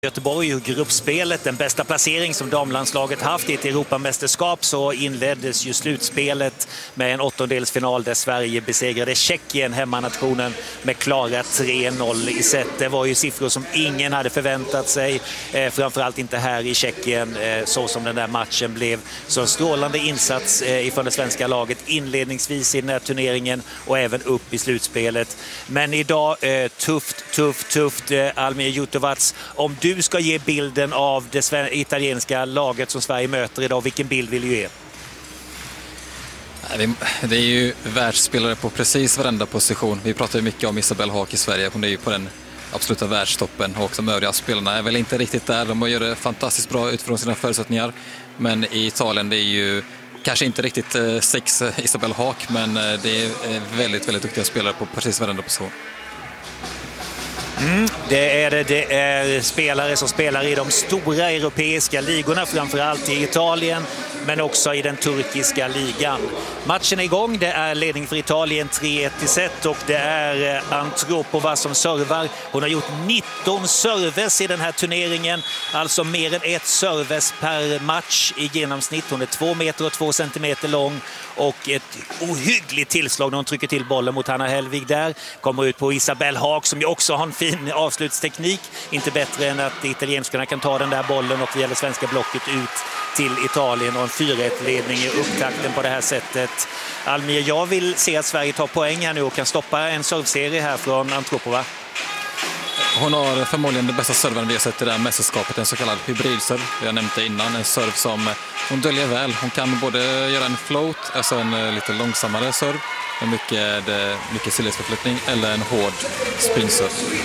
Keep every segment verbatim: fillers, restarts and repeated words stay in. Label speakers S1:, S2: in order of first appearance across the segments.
S1: Göteborg och gruppspelet, den bästa placering som damlandslaget haft i ett Europamästerskap, så inleddes ju slutspelet med en åttondelsfinal där Sverige besegrade Tjeckien, hemmanationen, med klara tre noll i set. Det var ju siffror som ingen hade förväntat sig, eh, framförallt inte här i Tjeckien, eh, så som den där matchen blev. Så en strålande insats eh, ifrån det svenska laget inledningsvis i den här turneringen och även upp i slutspelet. Men idag eh, tufft, tufft, tufft. Eh, Almir Jutovac, om du Du ska ge bilden av det italienska laget som Sverige möter idag, vilken bild vill du ge?
S2: Det är ju världsspelare på precis varenda position. Vi pratar ju mycket om Isabell Haak i Sverige. Hon är ju på den absoluta världstoppen, och också de övriga spelarna är väl inte riktigt där. De gör det fantastiskt bra utifrån sina förutsättningar. Men i Italien, det är ju kanske inte riktigt sex Isabell Haak, men det är väldigt, väldigt duktiga spelare på precis varenda position.
S1: Mm, det är det. Det är spelare som spelar i de stora europeiska ligorna, framförallt i Italien, men också i den turkiska ligan. Matchen är igång. Det är ledning för Italien tre ett i set, och det är Antropova som servar. Hon har gjort nitton serves i den här turneringen, alltså mer än ett serves per match i genomsnitt. Hon är två meter och två centimeter lång, och ett ohyggligt tillslag när hon trycker till bollen mot Hanna Hellwig där. Kommer ut på Isabell Haak som ju också har en fin avslutsteknik. Inte bättre än att italienskarna kan ta den där bollen, och det gäller svenska blocket ut till Italien, och en fyra ett-ledning i upptakten på det här sättet. Almir, jag vill se att Sverige tar poäng här nu och kan stoppa en servserie här från Antropova.
S2: Hon har förmodligen det bästa serven vi har sett i det här mästerskapet, en så kallad hybridserv. Jag nämnde innan, en serv som hon döljer väl. Hon kan både göra en float, alltså en lite långsammare serv med mycket, mycket sidledsförflyttning, eller en hård springserv.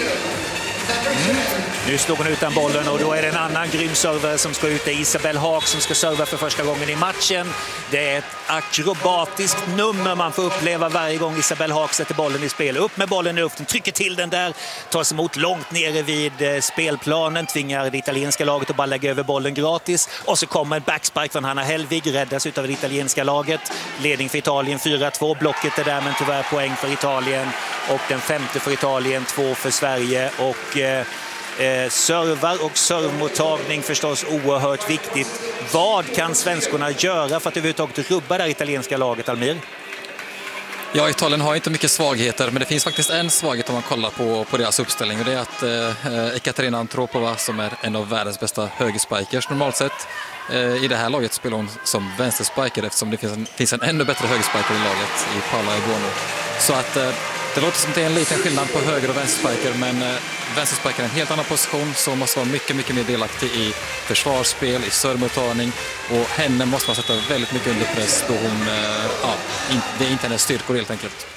S1: Mm. Nu slog hon utan bollen, och då är det en annan grym server som ska ut. Det är Isabell Haak som ska serva för första gången i matchen. Det är ett akrobatiskt nummer man får uppleva varje gång Isabell Haak sätter bollen i spel. Upp med bollen i luften, trycker till den där, tas emot långt nere vid spelplanen, tvingar det italienska laget att bara lägga över bollen gratis. Och så kommer en backspike från Hanna Hellwig, räddas utav det italienska laget. Ledning för Italien fyra två, blocket är där, men tyvärr poäng för Italien. Och den femte för Italien, två för Sverige. Och eh, Eh, servar och servmottagning förstås oerhört viktigt. Vad kan svenskorna göra för att överhuvudtaget rubba det italienska laget, Almir?
S2: Ja, Italien har inte mycket svagheter, men det finns faktiskt en svaghet om man kollar på, på deras uppställning, och det är att eh, Ekaterina Antropova, som är en av världens bästa högerspikers normalt sett, eh, i det här laget spelar hon som vänsterspiker, eftersom det finns en, finns en ännu bättre högerspiker i laget, i Paola Egonu. Så att eh, det låter som att det är en liten skillnad på höger- och vänsterspiker, men eh, vänsterspiker är en helt annan position, så måste vara mycket, mycket mer delaktig i försvarsspel, i servmottagning, och henne måste man sätta väldigt mycket under press då hon, eh, ja, in, det är inte hennes styrkor helt enkelt.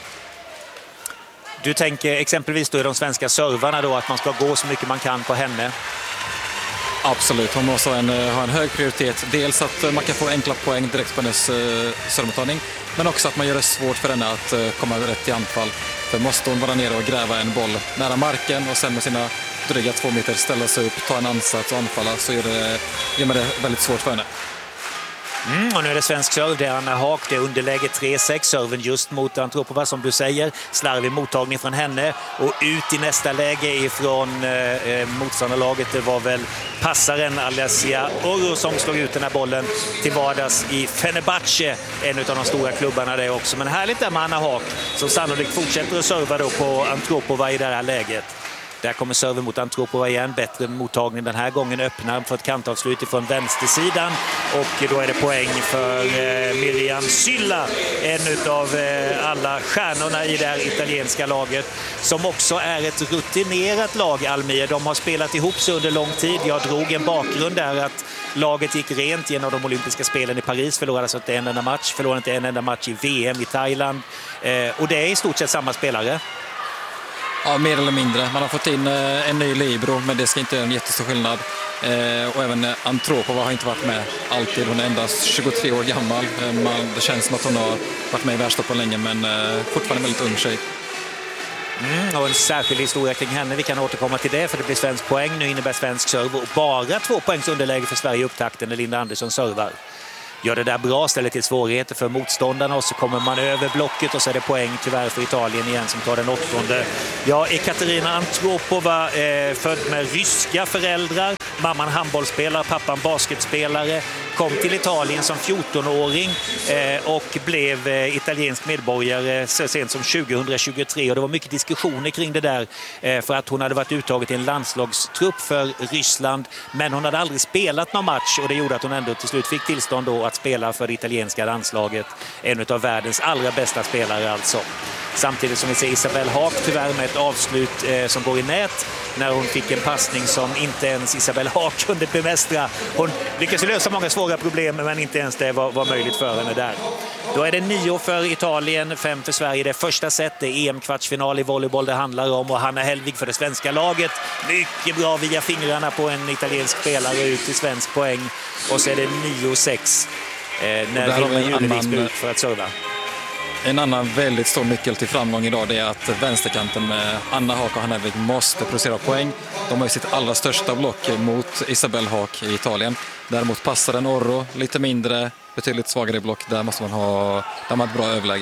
S1: Du tänker exempelvis då i de svenska servarna då, att man ska gå så mycket man kan på henne?
S2: Absolut, hon måste ha en, ha en hög prioritet. Dels att man kan få enkla poäng direkt på hennes uh, servmottagning, men också att man gör det svårt för henne att uh, komma rätt i anfall. För måste hon vara nere och gräva en boll nära marken och sen med sina dryga två meter ställa sig upp, ta en ansats och anfalla, så gör, det, gör man det väldigt svårt för henne.
S1: Mm, och nu är det svensk serv, det är Anna Haak, det är underläge tre sex, serven just mot Antropova som du säger, slarvig mottagning från henne, och ut i nästa läge ifrån eh, motståndarlaget. Det var väl passaren Alessia Oro som slog ut den här bollen till vardags i Fenerbahce, en av de stora klubbarna där också. Men härligt där med Anna Haak, som sannolikt fortsätter att serva då på Antropova i det här läget. Där kommer serven mot Antropova igen. Bättre mottagning den här gången. Öppnar för ett kantavslut från vänstersidan. Och då är det poäng för eh, Miriam Sylla. En av eh, alla stjärnorna i det här italienska laget. Som också är ett rutinerat lag, Almir. De har spelat ihop sig under lång tid. Jag drog en bakgrund där att laget gick rent genom de olympiska spelen i Paris. Förlorade alltså inte en enda match. Förlorade inte en enda match i V M i Thailand. Eh, och det är i stort sett samma spelare.
S2: Ja, mer eller mindre. Man har fått in en ny libero, men det ska inte göra en jättestor skillnad. Eh, och även Antropova har inte varit med alltid. Hon är endast tjugotre år gammal. Eh, man, det känns som att hon har varit med i världstoppen länge, men eh, fortfarande en väldigt ung tjej.
S1: Mm, och en särskild historia kring henne. Vi kan återkomma till det, för det blir svensk poäng. Nu innebär svensk serv och bara två poängs underläge för Sverige i upptakten när Linda Andersson servar. gör det där bra, ställer till svårigheter för motståndarna och så kommer man över blocket och så är det poäng tyvärr för Italien igen som tar den åttonde. Ja, Ekaterina Antropova, eh, född med ryska föräldrar, mamman handbollsspelare, pappan basketspelare, kom till Italien som fjortonåring eh, och blev eh, italiensk medborgare så sent som tjugohundratjugotre, och det var mycket diskussioner kring det där eh, för att hon hade varit uttaget i en landslagstrupp för Ryssland, men hon hade aldrig spelat någon match och det gjorde att hon ändå till slut fick tillstånd då att spela för det italienska landslaget, en av världens allra bästa spelare alltså. Samtidigt som vi ser Isabelle Haak tyvärr med ett avslut eh, som går i nät när hon fick en passning som inte ens Isabelle Haak kunde bemästra. Hon lyckades lösa många svåra problem men inte ens det var, var möjligt för henne där. Då är det nio för Italien, fem för Sverige. Det är första set, det är E M-kvartsfinal i volleyboll det handlar om, och Hanna Hellvig för det svenska laget. Mycket bra via fingrarna på en italiensk spelare ut i svensk poäng. Och så är det nio sex eh, när Vilma Julevik ska ut för att serva.
S2: En annan väldigt stor nyckel till framgång idag, det är att vänsterkanten med Anna Haak och Hanna Hellvig måste producera poäng. De har ju sitt allra största block mot Isabelle Haak i Italien. Däremot passar en Orro lite mindre, betydligt svagare block. Där måste man ha, där har man ett bra överläge.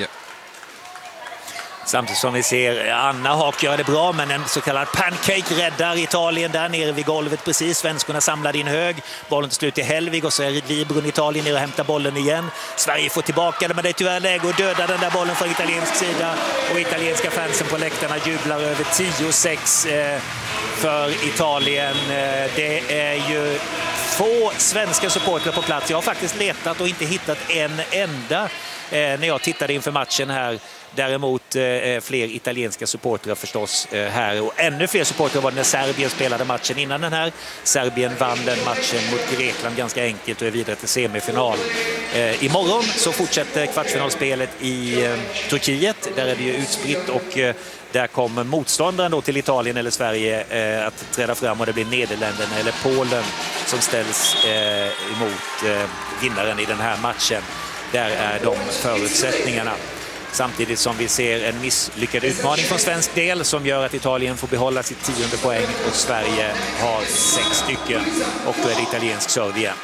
S1: Samtidigt som vi ser Anna Haak gör det bra, men en så kallad pancake räddar Italien där nere vid golvet precis. Svenskorna samlade in hög. Bollen till slut till Hellvig och så är Librun Italien ner och hämtar bollen igen. Sverige får tillbaka det, men det är tyvärr läge att döda den där bollen från italiensk sida. Och italienska fansen på läktarna jublar över tio sex för Italien. Det är ju få svenska supportrar på plats. Jag har faktiskt letat och inte hittat en enda när jag tittade inför matchen här. Däremot eh, fler italienska supportrar förstås eh, här, och ännu fler supportrar var det när Serbien spelade matchen innan den här. Serbien vann den matchen mot Grekland ganska enkelt och är vidare till semifinal. Eh, imorgon så fortsätter kvartsfinalspelet i eh, Turkiet. Där är det ju utspritt och eh, där kommer motståndaren då till Italien eller Sverige eh, att träda fram, och det blir Nederländerna eller Polen som ställs eh, emot eh, vinnaren i den här matchen. Där är de förutsättningarna. Samtidigt som vi ser en misslyckad utmaning från svensk del som gör att Italien får behålla sitt tionde poäng och Sverige har sex stycken, och då är det italiensk serve igen.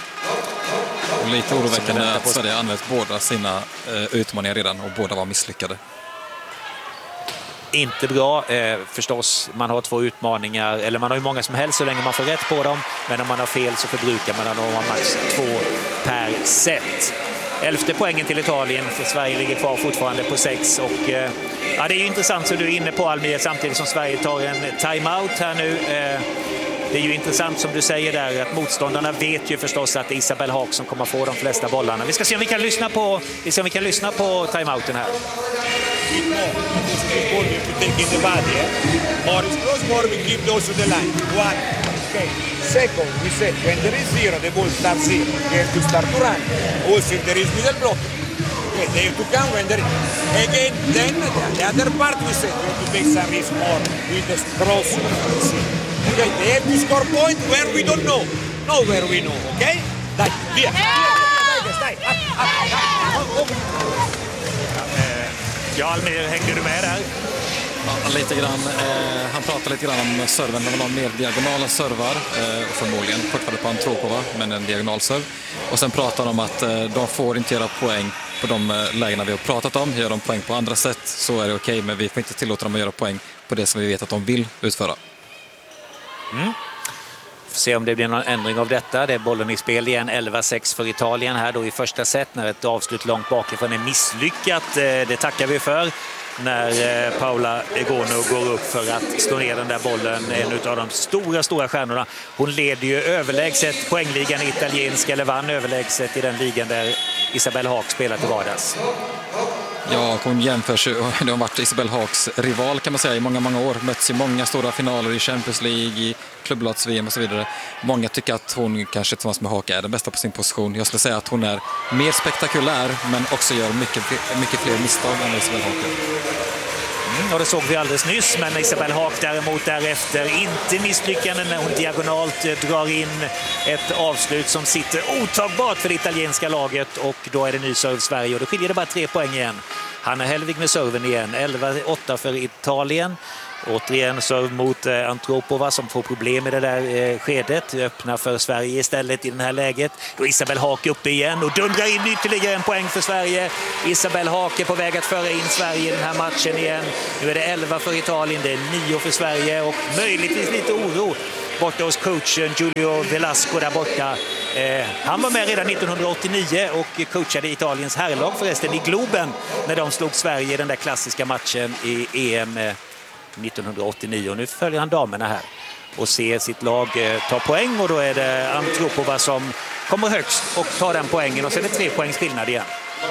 S2: Och lite oroväckande att Sverige har använt båda sina eh, utmaningar redan och båda var misslyckade.
S1: Inte bra eh, förstås, man har två utmaningar, eller man har ju många som helst så länge man får rätt på dem, men om man har fel så förbrukar man dem, och man har max två per set. Elfte poängen till Italien, för Sverige ligger kvar fortfarande på sex. Och, eh, ja, det är ju intressant som du är inne på, Almir, samtidigt som Sverige tar en timeout här nu. Eh, det är ju intressant som du säger där att motståndarna vet ju förstås att det är Isabelle Haak som kommer få de flesta bollarna. Vi ska se om vi kan lyssna på, vi ska se om vi kan lyssna på timeouten här.
S3: Okay. Second, we said when there is zero, the ball starts zero. You have to start to run. Also, if there is middle block, okay, they have to come when there is. Again, then the other part we said we have to take some risk more with the cross. Okay, they have to score point where we don't know, not where we know. Okay, dai, via, via, dai, up, up, up.
S1: Ja, Almir, hängde du med där?
S2: Ja, lite grann. Eh, han pratar lite grann om serven. Det var mer diagonala servar eh, förmodligen. Fortfarande på Antropova, men en diagonalserv. Och sen pratar de om att eh, de får inte göra poäng på de eh, lägena vi har pratat om. Gör de poäng på andra sätt så är det okej, men vi får inte tillåta dem att göra poäng på det som vi vet att de vill utföra.
S1: Mm. Får se om det blir någon ändring av detta. Det är bollen i spel igen, elva sex för Italien här då i första set när ett avslut långt bakifrån är misslyckat. Det tackar vi för. När Paula Egonu går upp för att slå ner den där bollen, en av de stora, stora stjärnorna. Hon leder ju överlägset poängligan i italiensk, eller vann överlägset i den ligan där Isabelle Haak spelar till vardags.
S2: Ja, hon jämförs, det har varit Isabelle Haaks rival kan man säga i många, många år. Möts i många stora finaler i Champions League, i klubblags-V M och så vidare. Många tycker att hon kanske tillsammans med Haak är den bästa på sin position. Jag skulle säga att hon är mer spektakulär men också gör mycket, mycket fler misstag än Isabelle Haak.
S1: Mm, och det såg vi alldeles nyss, men Isabelle Haak däremot därefter inte misslyckande när hon diagonalt drar in ett avslut som sitter otagbart för det italienska laget, och då är det ny serve Sverige och då skiljer det bara tre poäng igen. Hanna Hellvig med serven igen, elva åtta för Italien. Återigen serv mot eh, Antropova som får problem i det där eh, skedet. Öppnar för Sverige istället i det här läget. Då Isabelle Haak uppe igen och dundrar in ytterligare en poäng för Sverige. Isabelle Haak är på väg att föra in Sverige i den här matchen igen. Nu är det elva för Italien, det är nio för Sverige och möjligtvis lite oro borta hos coachen Giulio Velasco där borta. Eh, han var med redan nittonhundraåttionio och coachade Italiens herrlag förresten i Globen när de slog Sverige i den där klassiska matchen i E M nittonhundraåttionio. Nu följer han damerna här och ser sitt lag eh, ta poäng och då är det Antropova som kommer högst och tar den poängen och så är det tre poängs skillnad igen.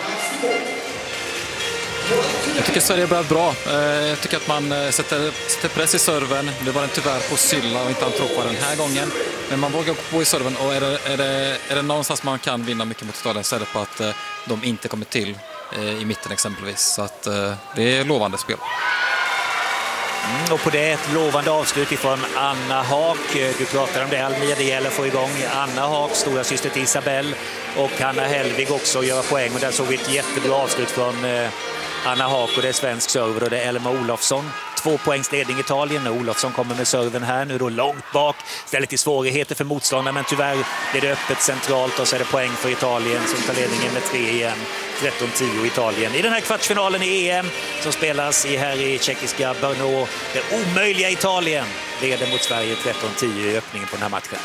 S2: Jag tycker Sverige börjar bra. Jag tycker att man sätter, sätter press i serven. Det var den tyvärr på Sylla och inte Antropova den här gången. Men man vågar gå på i serven och är det, är det, är det någonstans man kan vinna mycket mot Italien så är det på att de inte kommer till i mitten exempelvis. Så att det är lovande spel.
S1: Mm, och på det ett lovande avslut ifrån Anna Haak. Du pratar om det, Almir. Det gäller att få igång Anna Haak, stora syster till Isabelle. Och Hanna Hellvig också göra poäng. Och där såg vi ett jättebra avslut från eh, Anna Haak och det är svensk server. Och det är Elma Olofsson. Två poängs ledning Italien. Olofsson kommer med serven här nu då långt bak. Ställer till svårigheter för motståndare men tyvärr blir det öppet centralt och så är det poäng för Italien som tar ledningen med tre igen. tretton tio Italien. I den här kvartsfinalen i E M som spelas i här i tjeckiska Brno. Det omöjliga Italien leder mot Sverige tretton tio i öppningen på den här matchen.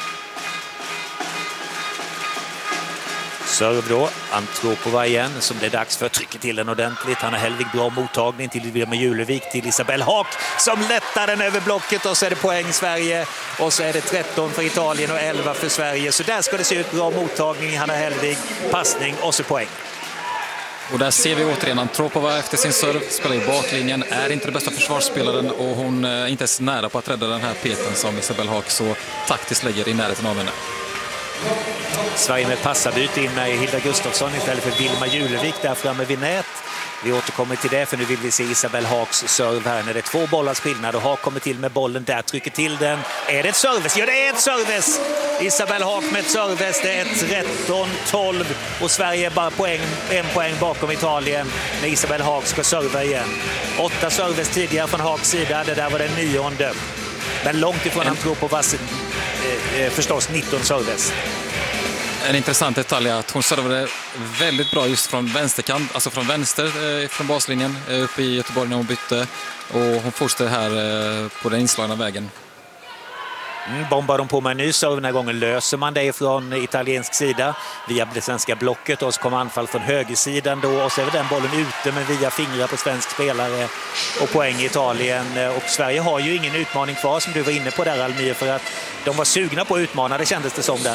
S1: Serv då, Antropova igen som det är dags för att trycka till den ordentligt. Hanna Hellvig bra mottagning till Vilma Julevik till Isabelle Haak som lättar den över blocket och så är det poäng Sverige och så är det tretton för Italien och elva för Sverige. Så där ska det se ut, bra mottagning, Hanna Hellvig, passning och så poäng.
S2: Och där ser vi återigen Antropova efter sin serv, spelar i baklinjen, är inte den bästa försvarsspelaren och hon är inte ens nära på att rädda den här peten som Isabelle Haak så taktiskt lägger i närheten av henne.
S1: Sverige med passarbyte in med Hilda Gustafsson istället för Vilma Julevik där framme vid nät. Vi återkommer till det för nu vill vi se Isabelle Haaks serv här när det är två bollars skillnad och Haak kommer till med bollen där, trycker till den. Är det ett service? Ja, det är ett service! Isabelle Haak med ett service, det är tretton tolv och Sverige är bara poäng, en poäng bakom Italien när Isabelle Haak ska serva igen. Åtta service tidigare från Haaks sida, det där var den nionde. Men långt ifrån Antropovas eh, eh, förstås nitton service.
S2: En intressant detalj är att hon servade väldigt bra just från vänsterkant, alltså från vänster eh, från baslinjen eh, uppe i Göteborg när hon bytte och hon fortsätter här eh, på den inslagna vägen.
S1: Mm, bombar de på med en ny serve, den här gången löser man det från italiensk sida via det svenska blocket och så kommer anfall från högersidan då och så är den bollen ute men via fingrar på svensk spelare och poäng i Italien och Sverige har ju ingen utmaning kvar som du var inne på där Almir för att de var sugna på att utmana, det kändes det som där.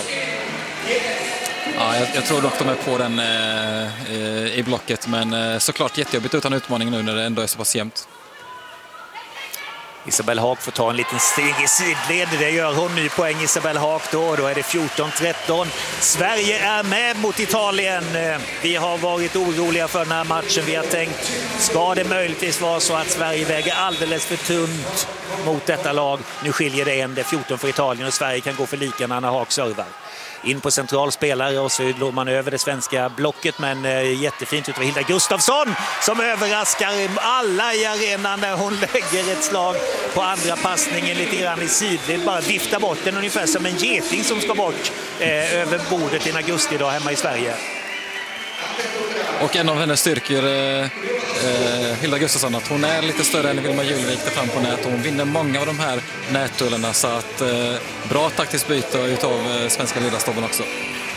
S2: Ja, jag, jag tror dock de är på den eh, i blocket men eh, såklart jättejobbigt utan utmaning nu när det ändå är så pass jämnt.
S1: Isabelle Haak får ta en liten steg i sidled. Det gör hon. Ny poäng Isabelle Haak då. Då är det fjorton tretton. Sverige är med mot Italien. Vi har varit oroliga för den här matchen. Vi har tänkt, ska det möjligtvis vara så att Sverige väger alldeles för tunt mot detta lag? Nu skiljer det en. Det är fjorton för Italien och Sverige kan gå för lika när Anna Haak servar. In på central spelare och så låter man över det svenska blocket men eh, jättefint utav Hilda Gustafsson som överraskar alla i arenan när hon lägger ett slag på andra passningen lite grann i sidled, bara viftar bort den ungefär som en geting som ska bort eh, över bordet i augusti idag hemma i Sverige.
S2: Och en av hennes styrkor eh, eh, Hilda Gustafsson att hon är lite större än Vilma Julevik där fram på nät och hon vinner många av de här nättullarna så att eh, bra taktiskt byte utav eh, svenska ledarstobben också.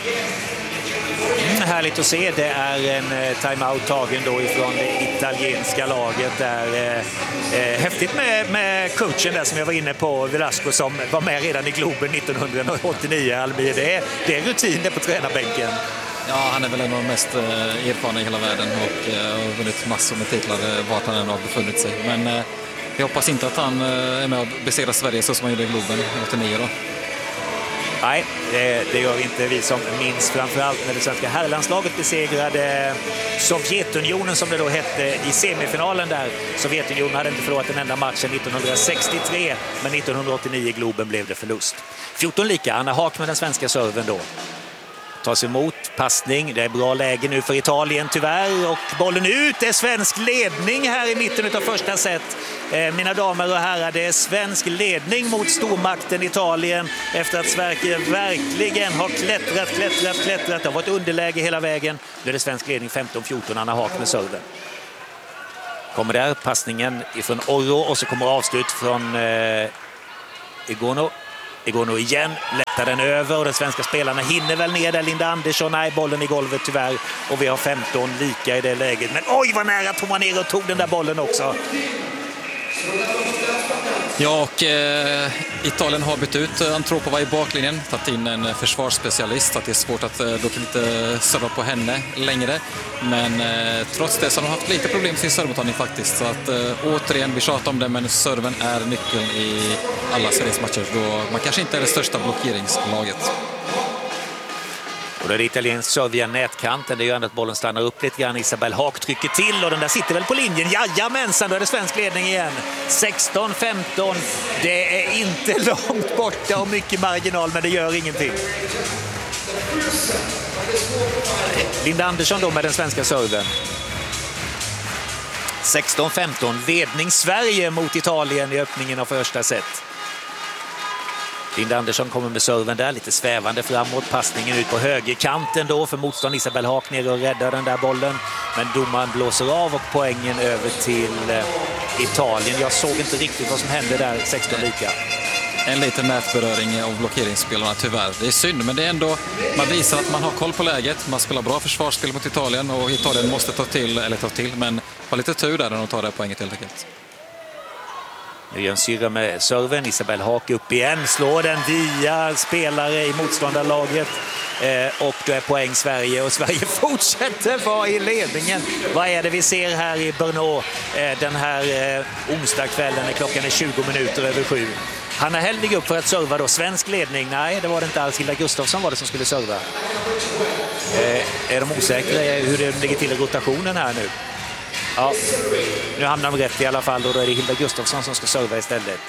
S1: Mm, härligt att se. Det är en eh, timeout tagen då ifrån det italienska laget där eh, eh, häftigt med, med coachen där som jag var inne på, Velasco som var med redan i Globen nittonhundraåttionio. Almir, det är, det är rutiner på tränarbänken.
S2: Ja, han är väl en av de mest eh, erfarna i hela världen och eh, har vunnit massor med titlar eh, vart han än har befunnit sig. Men eh, jag hoppas inte att han eh, är med och besegrar Sverige så som han gjorde i Globen åttionio då.
S1: Nej, det, det gör inte vi som minns framförallt när det svenska herrlandslaget besegrade Sovjetunionen som det då hette i semifinalen där. Sovjetunionen hade inte förlorat en enda matchen nittonhundrasextiotre men nittonhundraåttionio i Globen blev det förlust. fjorton lika, Anna Haak med den svenska serven då. tas emot, passning, det är bra läge nu för Italien tyvärr och bollen ut, det är svensk ledning här i mitten av första set. Eh, mina damer och herrar, det är svensk ledning mot stormakten Italien efter att Sverige verkligen har klättrat, klättrat, klättrat. Det har varit underläge hela vägen. Nu är det svensk ledning femton fjorton, Anna Haak med serven. Kommer där passningen ifrån Orro och så kommer avslut från eh, Egono. Egono igen, lättar den över och de svenska spelarna hinner väl ner där. Linda Andersson, nej, bollen i golvet tyvärr. Och vi har femton lika i det läget. Men oj vad nära tog man ner och tog den där bollen också.
S2: Ja, och eh, Italien har bytt ut Antropova i baklinjen, tagit in en försvarsspecialist, så att det är svårt att eh, då kan inte serva på henne längre. Men eh, trots det så har de haft lite problem med sin servmottagning faktiskt. Så att eh, återigen, vi tjatar om det, men serven är nyckeln i alla seriesmatcher då man kanske inte är det största blockeringslaget.
S1: Och då är det italiensk serve via nätkanten. Det gör att bollen stannar upp lite grann. Isabelle Haak trycker till och den där sitter väl på linjen. Jajamensan, då är det svensk ledning igen. sexton femton. Det är inte långt borta och mycket marginal, men det gör ingenting. Linda Andersson då med den svenska serven. sexton femton. Ledning Sverige mot Italien i öppningen av första set. Linda Andersson kommer med serven där, lite svävande framåt. Passningen ut på högerkanten då för motstånd. Isabelle Haak ner och räddar den där bollen. Men domaren blåser av och poängen över till Italien. Jag såg inte riktigt vad som hände där, sexton lika.
S2: En liten nätberöring av blockeringsspelarna tyvärr. Det är synd, men det är ändå, man visar att man har koll på läget. Man spelar bra försvarsspel mot Italien och Italien måste ta till, eller ta till, men har lite tur där när de tar det poänget helt enkelt.
S1: Nu gör en syra med serven. Isabelle Haak upp igen. Slår den via spelare i motståndarlaget. Eh, och då är poäng Sverige. Och Sverige fortsätter vara i ledningen. Vad är det vi ser här i Brno eh, den här eh, onsdagskvällen när klockan är tjugo minuter över sju. Hanna Hellvig upp för att serva då. Svensk ledning. Nej, det var det inte alls. Hilda Gustafsson var det som skulle serva. Eh, är de osäkra hur det ligger till i rotationen här nu? Ja, nu hamnar de rätt i alla fall och då är det Hilda Gustafsson som ska serva istället.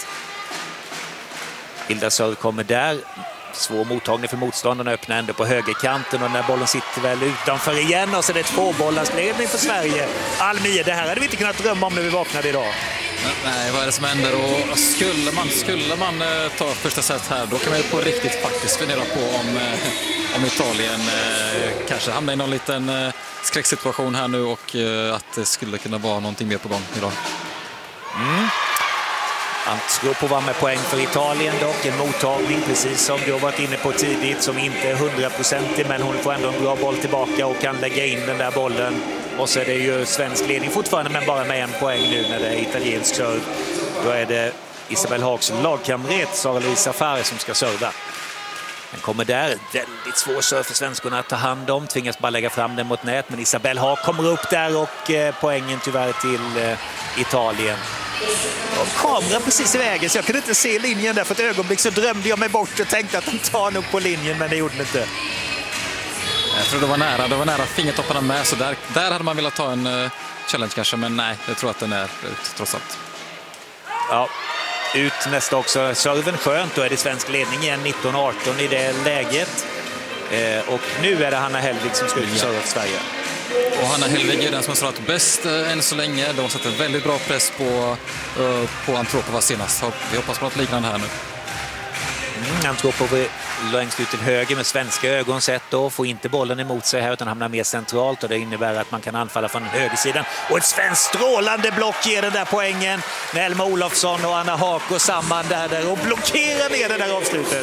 S1: Hilda serv kommer där. Svår mottagning för motståndarna, öppnar ändå på högerkanten och den här bollen sitter väl utanför igen och så är det två bollars ledning för Sverige. Almir, det här hade vi inte kunnat drömma om när vi vaknade idag.
S2: Nej, vad är det som händer? Och skulle man, skulle man eh, ta första set här, då kan man ju på riktigt faktiskt fundera på om, eh, om Italien eh, kanske hamnar i någon liten eh, skräcksituation här nu och eh, att det skulle kunna vara någonting mer på gång idag.
S1: Mm. Antropova med poäng för Italien dock. En mottagning, precis som du har varit inne på tidigt, som inte är hundraprocentig, men hon får ändå en bra boll tillbaka och kan lägga in den där bollen. Och så är det ju svensk ledning fortfarande, men bara med en poäng nu när det är italiensk serve. Då är det Isabelle Haaks lagkamrat Sara-Louise Safari som ska serva. Den kommer där, väldigt svår serve för svenskorna att ta hand om. Tvingas bara lägga fram den mot nät, men Isabelle Haak kommer upp där och eh, poängen tyvärr till eh, Italien. Och kameran precis i vägen så jag kunde inte se linjen där. För ett ögonblick så drömde jag mig bort och tänkte att den tar nog på linjen, men det gjorde den inte.
S2: Jag tror det var nära, det var nära fingertopparna med, så där, där hade man velat ta en uh, challenge kanske, men nej, jag tror att den är ut trots allt.
S1: Ja, ut nästa också. Serven skönt, då är det svensk ledning igen, nitton arton i det läget. Eh, och nu är det Hanna Hellvig som ska ut och serva för Sverige.
S2: Och Hanna Hellvig är den som har servat bäst äh, än så länge. De har satt en väldigt bra press på, äh, på Antropova senast. Vi hoppas på något liknande här nu.
S1: Mm, Antropova längst ut till höger med svenska ögon sett då. Får inte bollen emot sig här utan hamnar mer centralt. Och det innebär att man kan anfalla från högersidan. Och ett svenskt strålande block ger den där poängen. När Elma Olofsson och Anna Haak går samman där, där och blockerar ner det där avslutet.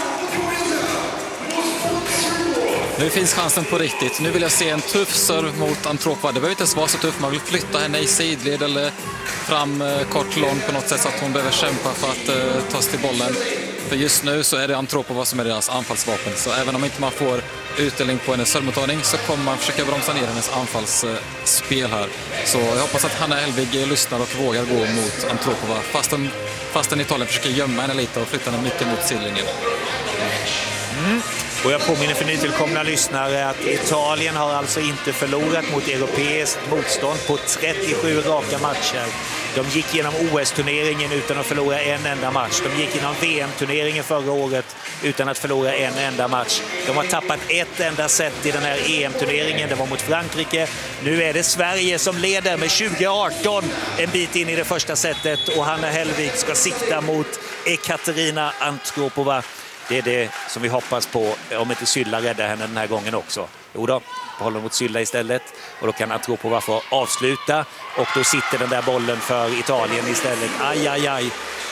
S2: Nu finns chansen på riktigt. Nu vill jag se en tuff serve mot Antropova. Det behöver inte ens vara så tuff. Man vill flytta henne i sidled eller fram eh, kort långt på något sätt så att hon behöver kämpa för att eh, ta sig till bollen. För just nu så är det Antropova som är deras anfallsvapen. Så även om inte man får utdelning på hennes servemottagning så kommer man försöka bromsa ner hennes anfallsspel här. Så jag hoppas att Hanna Hellvig lyssnar och vågar gå mot Antropova. Fastän, fastän Italien försöker gömma henne lite och flytta henne mycket mot sidlinjen.
S1: Mm. Och jag påminner för nytillkomna lyssnare att Italien har alltså inte förlorat mot europeiskt motstånd på trettiosju raka matcher. De gick genom O S-turneringen utan att förlora en enda match. De gick genom V M-turneringen förra året utan att förlora en enda match. De har tappat ett enda set i den här E M-turneringen. Det var mot Frankrike. Nu är det Sverige som leder med tjugo arton en bit in i det första setet. Och Hanna Hellvig ska sikta mot Ekaterina Antropova. Det är det som vi hoppas på, om inte Sylla räddar henne den här gången också. Jo då, håller mot Sylla istället. Och då kan Antropova få avsluta. Och då sitter den där bollen för Italien istället. Aj, aj, aj.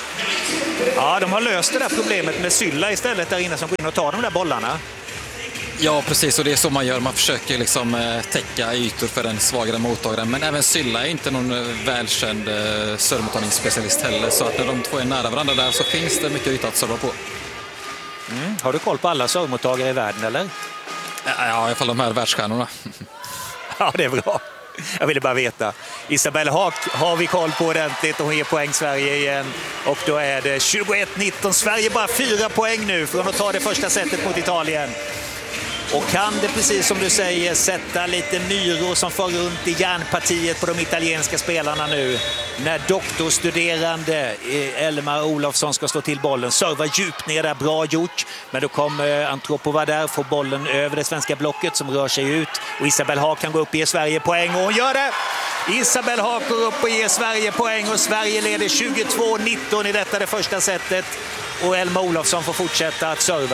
S1: Ja, de har löst det där problemet med Sylla istället där inne som går in och tar de där bollarna.
S2: Ja, precis. Och det är så man gör. Man försöker liksom eh, täcka ytor för den svagare mottagaren. Men även Sylla är inte någon eh, välkänd eh, servemottagningsspecialist heller. Så att när de två är nära varandra där så finns det mycket yta att serva på.
S1: Mm. Har du koll på alla servemottagare i världen, eller?
S2: Ja, i alla fall de här världsstjärnorna.
S1: Ja, det är bra. Jag ville bara veta. Isabelle Haak har vi koll på ordentligt och hon ger poäng Sverige igen. Och då är det tjugoett nitton. Sverige bara fyra poäng nu från att ta det första setet mot Italien. Och kan det, precis som du säger, sätta lite myror som får runt i järnpartiet på de italienska spelarna nu. När doktorstuderande Elmar Olofsson ska slå till bollen. Serva djupt ner där, bra gjort. Men då kommer Antropova där, får bollen över det svenska blocket som rör sig ut. Och Isabelle Haak kan gå upp och ge Sverige poäng. Och hon gör det! Isabelle Haak går upp och ger Sverige poäng. Och Sverige leder tjugotvå nitton i detta det första setet. Och Elmar Olofsson får fortsätta att serva.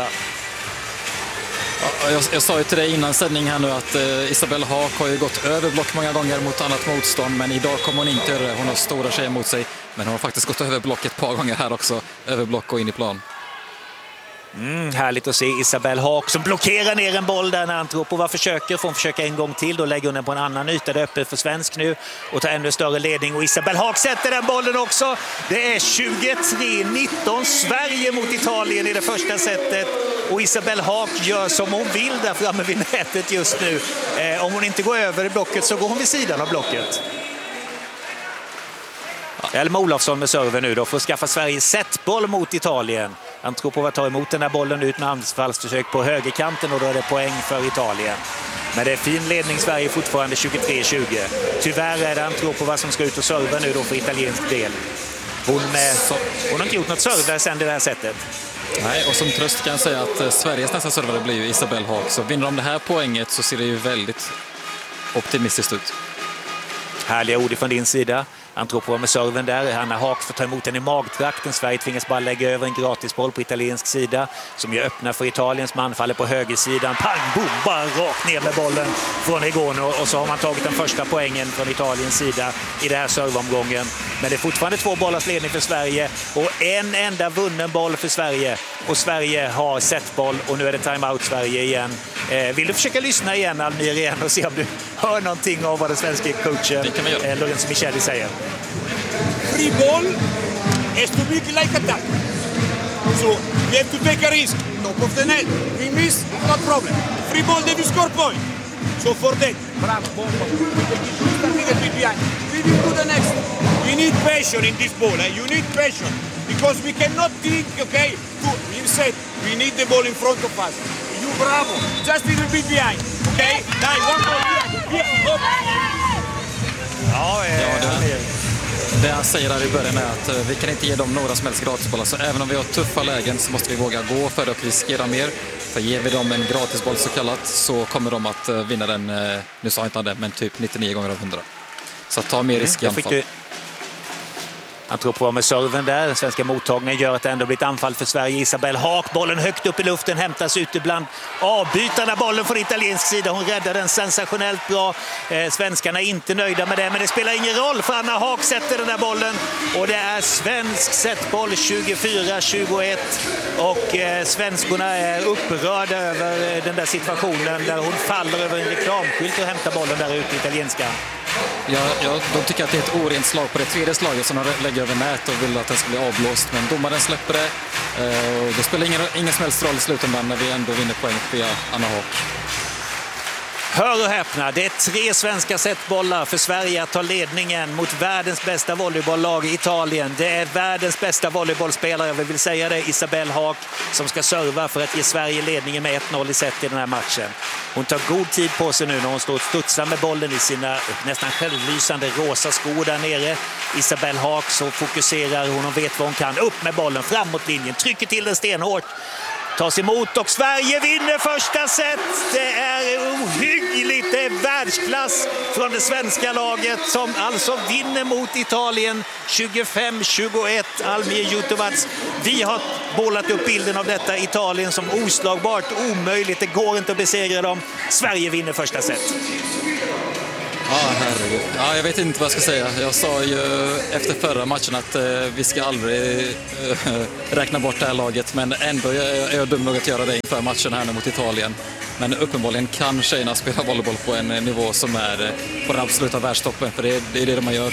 S2: Ja, jag, jag sa ju till dig innan sändning här nu att eh, Isabelle Haak har ju gått över block många gånger mot annat motstånd, men idag kommer hon inte göra det. Hon har stora tjejer mot sig, men hon har faktiskt gått över block ett par gånger här också. Över block och in i plan.
S1: Mm, härligt att se Isabelle Haak som blockerar ner en boll där när Antropova försöker. Får hon försöka en gång till, då lägger hon den på en annan yta. Det är öppet för svensk nu och tar ännu större ledning. Och Isabelle Haak sätter den bollen också. Det är tjugotre nitton Sverige mot Italien i det första setet. Och Isabelle Haak gör som hon vill där framme vid nätet just nu. Eh, om hon inte går över i blocket så går hon vid sidan av blocket. Elmar Olofsson med serven nu då för att skaffa Sverige setboll mot Italien. Antropova tar emot den där bollen ut med anfallsförsök på högerkanten och då är det poäng för Italien. Men det är fin ledning Sverige fortfarande tjugotre tjugo. Tyvärr är det Antropova som ska ut och serva nu då för italiensk del. Hon, eh, hon har inte gjort något serv sen det här sättet.
S2: Nej, och som tröst kan jag säga att Sveriges nästa servare blir ju Isabelle Haak. Så vinner de det här poänget så ser det ju väldigt optimistiskt ut.
S1: Härliga ord från din sida. Antropova med serven där. Hanna Haak får ta emot den i magtrakten. Sverige tvingas bara lägga över en gratisboll på italiensk sida som ju öppnar för Italiens man. Faller på högersidan. Pang, boom, bara rakt ner med bollen från Egono. Och så har man tagit den första poängen från Italiens sida i den här servomgången. Men det är fortfarande två bollars ledning för Sverige och en enda vunnen boll för Sverige. Och Sverige har setboll och nu är det timeout Sverige igen. Eh, vill du försöka lyssna igen, Almir, igen och se om du hör någonting av vad den svenska coachen eh, Lorenzo Micheli säger?
S3: Free ball is too big like attack. So we have to take a risk. Top of the net. We miss, not problem. Free ball, they will score point. So for that, bravo, bomba. Starting a bit behind. We will do the next. We need passion in this ball. Eh? You need passion because we cannot think. Okay, to, you said we need the ball in front of us. You bravo, just a little bit behind. Okay, nine, one ball behind. Yeah, up.
S1: Ja, eh,
S2: ja det, det han säger där i början är att vi kan inte ge dem några som helst gratisbollar. Så även om vi har tuffa lägen så måste vi våga gå för att riskera mer. För ger vi dem en gratisboll så kallat så kommer de att vinna den, nu sa jag inte det, men typ nittionio gånger av hundra. Så ta mer risk i anfall.
S1: Antropova med serven där. Den svenska mottagningen gör att det ändå blir ett anfall för Sverige. Isabelle Haak, bollen högt upp i luften, hämtas ut ibland avbytarna. Bollen från italiensk sida. Hon räddar den sensationellt bra. Eh, svenskarna är inte nöjda med det, men det spelar ingen roll för Anna Haak sätter den där bollen. Och det är svensk setboll tjugofyra tjugoett. Och eh, svenskorna är upprörda över den där situationen där hon faller över en reklamskylt och hämtar bollen där ute i italienska.
S2: Ja, ja, de tycker att det är ett orent slag på det tredje slaget som de lägger över nät och vill att den ska bli avblåst. Men domaren släpper det. Eh, det spelar ingen, ingen som helst roll i slutändan när vi ändå vinner poäng via Anna Haak.
S1: Hör och häpna, det är tre svenska setbollar för Sverige att ta ledningen mot världens bästa volleybolllag i Italien. Det är världens bästa volleybollspelare, vi vill säga det, Isabelle Haak, som ska serva för att ge Sverige ledningen med ett noll i set i den här matchen. Hon tar god tid på sig nu när hon står och studsar med bollen i sina nästan självlysande rosa skor där nere. Isabelle Haak så fokuserar hon och vet vad hon kan. Upp med bollen, fram mot linjen, trycker till den stenhårt. Tas emot och Sverige vinner första set. Det är ohyggligt, det är världsklass från det svenska laget som alltså vinner mot Italien tjugofem tjugoett. Almir Jutovac. Vi har bollat upp bilden av detta Italien som oslagbart, omöjligt. Det går inte att besegra dem. Sverige vinner första set.
S2: Ja, herregud. Ja, jag vet inte vad jag ska säga. Jag sa ju efter förra matchen att eh, vi ska aldrig eh, räkna bort det här laget, men ändå är jag dum nog att göra det inför matchen här nu mot Italien. Men uppenbarligen kan tjejerna spela volleyboll på en nivå som är på den absoluta världstoppen, för det, det är det man gör.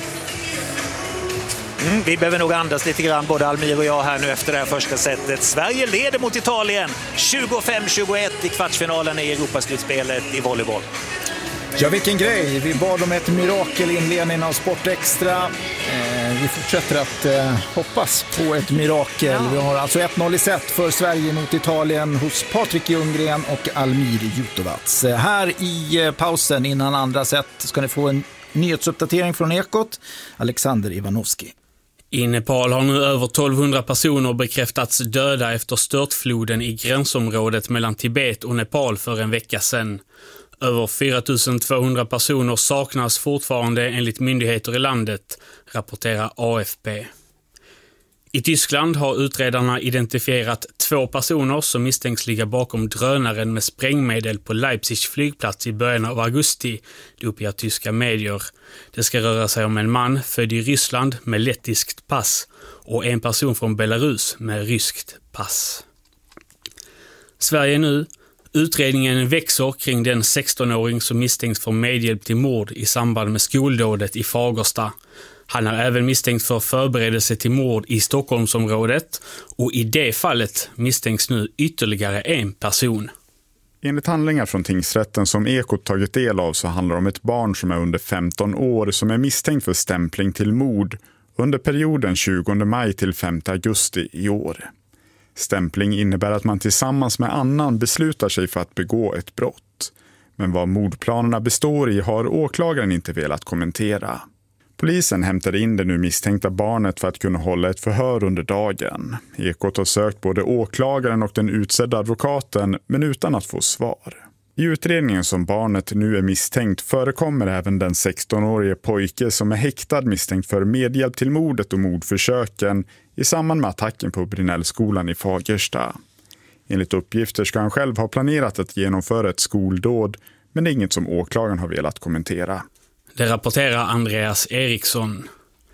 S1: Mm, vi behöver nog andas lite grann, både Almir och jag här nu efter det här första setet. Sverige leder mot Italien tjugofem tjugoett i kvartsfinalen i Europaslutspelet i volleyboll.
S4: Ja, vilken grej. Vi bad om ett mirakel i inledningen av Sport Extra. Eh, vi fortsätter att eh, hoppas på ett mirakel. Ja. Vi har alltså ett noll i set för Sverige mot Italien hos Patrik Ljunggren och Almir Jutovac. Eh, här i eh, pausen innan andra set ska ni få en nyhetsuppdatering från Ekot. Alexander Ivanovski.
S5: I Nepal har nu över tolvhundra personer bekräftats döda efter störtfloden i gränsområdet mellan Tibet och Nepal för en vecka sedan. Över fyra tusen tvåhundra personer saknas fortfarande enligt myndigheter i landet, rapporterar A F P. I Tyskland har utredarna identifierat två personer som misstänks ligga bakom drönaren med sprängmedel på Leipzigs flygplats i början av augusti, det uppger tyska medier. Det ska röra sig om en man född i Ryssland med lettiskt pass och en person från Belarus med ryskt pass. Sverige nu. Utredningen växer kring den sexton-åring som misstänks för medhjälp till mord i samband med skoldådet i Fagersta. Han är även misstänkt för förberedelse till mord i Stockholmsområdet och i det fallet misstänks nu ytterligare en person.
S6: Enligt handlingar från tingsrätten som Ekot tagit del av så handlar det om ett barn som är under femton år som är misstänkt för stämpling till mord under perioden tjugonde maj till femte augusti i år. Stämpling innebär att man tillsammans med annan beslutar sig för att begå ett brott. Men vad mordplanerna består i har åklagaren inte velat kommentera. Polisen hämtade in det nu misstänkta barnet för att kunna hålla ett förhör under dagen. Ekot har sökt både åklagaren och den utsedda advokaten, men utan att få svar. I utredningen som barnet nu är misstänkt förekommer även den sexton-årige pojke som är häktad misstänkt för medhjälp till mordet och mordförsöken i samband med attacken på Brinellskolan i Fagersta. Enligt uppgifter ska han själv ha planerat att genomföra ett skoldåd, men det är inget som åklagaren har velat kommentera.
S5: Det rapporterar Andreas Eriksson.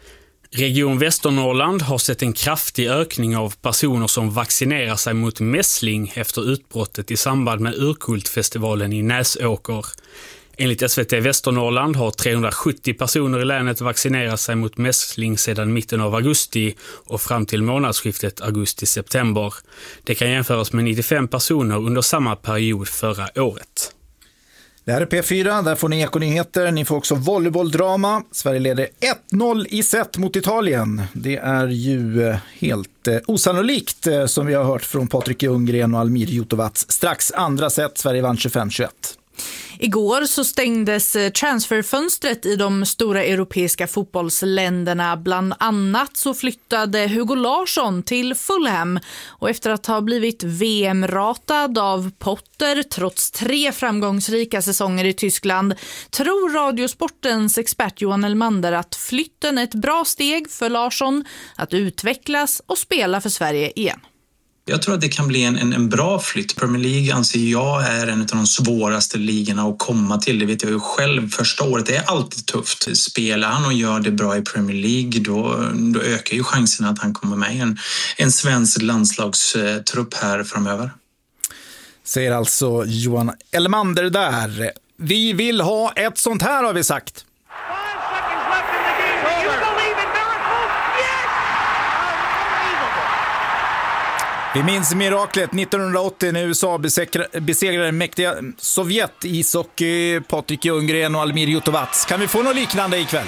S5: Region Västernorrland har sett en kraftig ökning av personer som vaccinerar sig mot mässling efter utbrottet i samband med Urkultfestivalen i Näsåker. Enligt S V T Västernorrland har trehundrasjuttio personer i länet vaccinerat sig mot mässling sedan mitten av augusti och fram till månadsskiftet augusti-september. Det kan jämföras med nittiofem personer under samma period förra året.
S4: Det här är P fyra, där får ni Ekonyheter. Ni får också volleybolldrama. Sverige leder ett noll i set mot Italien. Det är ju helt osannolikt som vi har hört från Patrik Ljunggren och Almir Jutovac. Strax andra set, Sverige vann tjugofem tjugoett.
S7: Igår så stängdes transferfönstret i de stora europeiska fotbollsländerna. Bland annat så flyttade Hugo Larsson till Fulham. Och efter att ha blivit V M-ratad av Potter trots tre framgångsrika säsonger i Tyskland tror Radiosportens expert Johan Elmander att flytten är ett bra steg för Larsson att utvecklas och spela för Sverige igen.
S8: Jag tror att det kan bli en, en, en bra flytt. Premier League anser jag är en av de svåraste ligorna att komma till. Det vet jag ju själv. Första året det är alltid tufft. Spelar han och gör det bra i Premier League då, då ökar ju chansen att han kommer med i en, en svensk landslagstrupp här framöver.
S4: Säger alltså Johan Elmander där. Vi vill ha ett sånt här har vi sagt. Vi minns miraklet nittonhundraåttio när U S A besegrade, besegrade mäktiga Sovjet i ishockey, Patrik Ljunggren och Almir Jutovac. Kan vi få något liknande ikväll?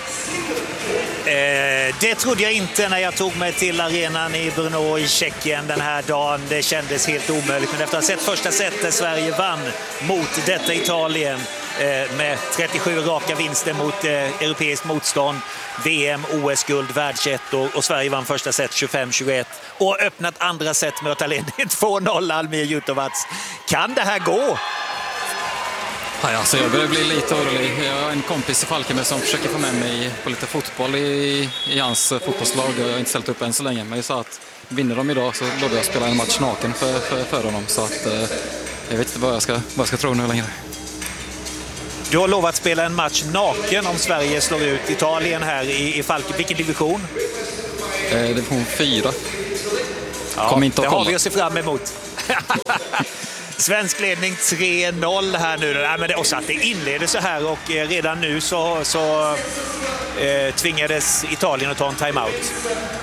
S1: Eh, det trodde jag inte när jag tog mig till arenan i Brno i Tjeckien den här dagen. Det kändes helt omöjligt. Men efter att ha sett första setet Sverige vann mot detta Italien eh, med trettiosju raka vinster mot eh, europeiskt motstånd, V M, O S-guld, världset och, och Sverige vann första set tjugofem tjugoett och öppnat andra set med att ta ledningen två noll Almir Jutovac. Kan det här gå?
S2: Ja, alltså jag börjar bli lite orolig. Jag har en kompis i Falkenberg som försöker få med mig på lite fotboll i, i hans fotbollslag. Jag har inte ställt upp än så länge, men jag sa att vinner de idag så lovar jag att spela en match naken för, för, för honom. Så att, eh, jag vet inte vad jag ska, vad jag ska tro nu längre.
S1: Du har lovat spela en match naken om Sverige slår ut Italien här i, i Falkenberg. Vilken division?
S2: Eh, division fyra.
S1: Ja,
S2: Kom inte att
S1: det
S2: kolla.
S1: har vi att se fram emot. Svensk ledning tre noll här nu. Nej, men det, och så att det inleder så här och eh, redan nu så, så eh, tvingades Italien att ta en timeout.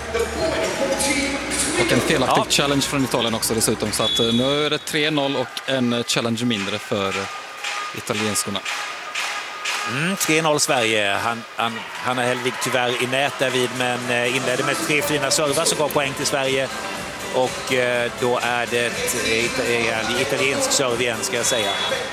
S2: Och en felaktig
S1: Ja.
S2: challenge från Italien också dessutom. Så att, eh, nu är det tre noll och en challenge mindre för eh, italienskorna.
S1: Mm, tre noll Sverige. Han, han, Hanna Hellvig tyvärr i nät därvid, men eh, inledde med tre fina servar som gav poäng till Sverige. Och eh, då är det ett, ett italiensk serve igen, ska jag säga.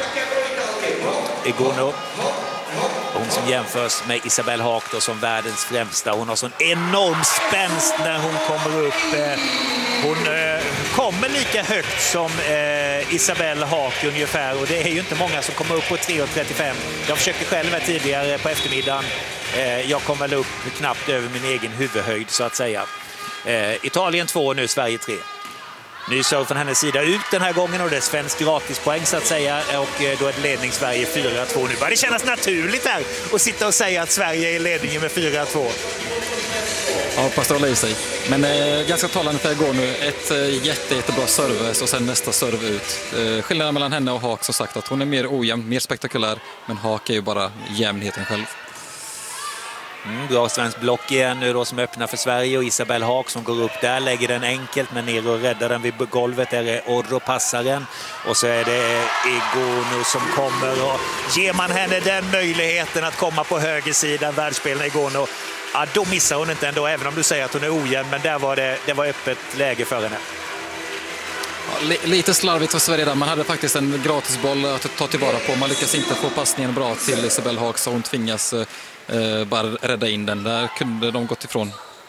S1: Egono. Hon som jämförs med Isabelle Haak då som världens främsta. Hon har sån enorm spänst när hon kommer upp. Hon eh, kommer lika högt som eh, Isabelle Haak ungefär. Och det är ju inte många som kommer upp på tre trettiofem. Jag försökte själv här tidigare på eftermiddagen. Eh, jag kom väl upp knappt över min egen huvudhöjd så att säga. Eh, Italien två, nu Sverige tre. Ny serve från hennes sida ut den här gången och det är svensk gratispoäng så att säga. Och eh, då är det ledning Sverige fyra två. Nu börjar det kännas naturligt här att sitta och säga att Sverige är i ledningen med fyra två.
S2: Ja, hoppas det håller i sig. Men eh, ganska talande för igår nu. Ett eh, jätte, jättebra service och sen nästa serve ut. Eh, skillnaden mellan henne och Haak som sagt att hon är mer ojämn, mer spektakulär. Men Haak är ju bara jämnheten själv.
S1: Mm, bra svensk block igen nu då som öppnar för Sverige och Isabelle Haak som går upp där, lägger den enkelt men ner och räddar den vid golvet. Där är Orro passaren och så är det Egono som kommer och ger man henne den möjligheten att komma på högersidan, världsspelaren Egono, ja, då missar hon inte ändå även om du säger att hon är ojämn, men där var det, det var öppet läge för henne.
S2: Ja, lite slarvigt för Sverige där. Man hade faktiskt en gratisboll att ta tillvara på. Man lyckas inte få passningen bra till Isabelle Haak så hon tvingas eh, bara rädda in den. Där kunde de gått ifrån.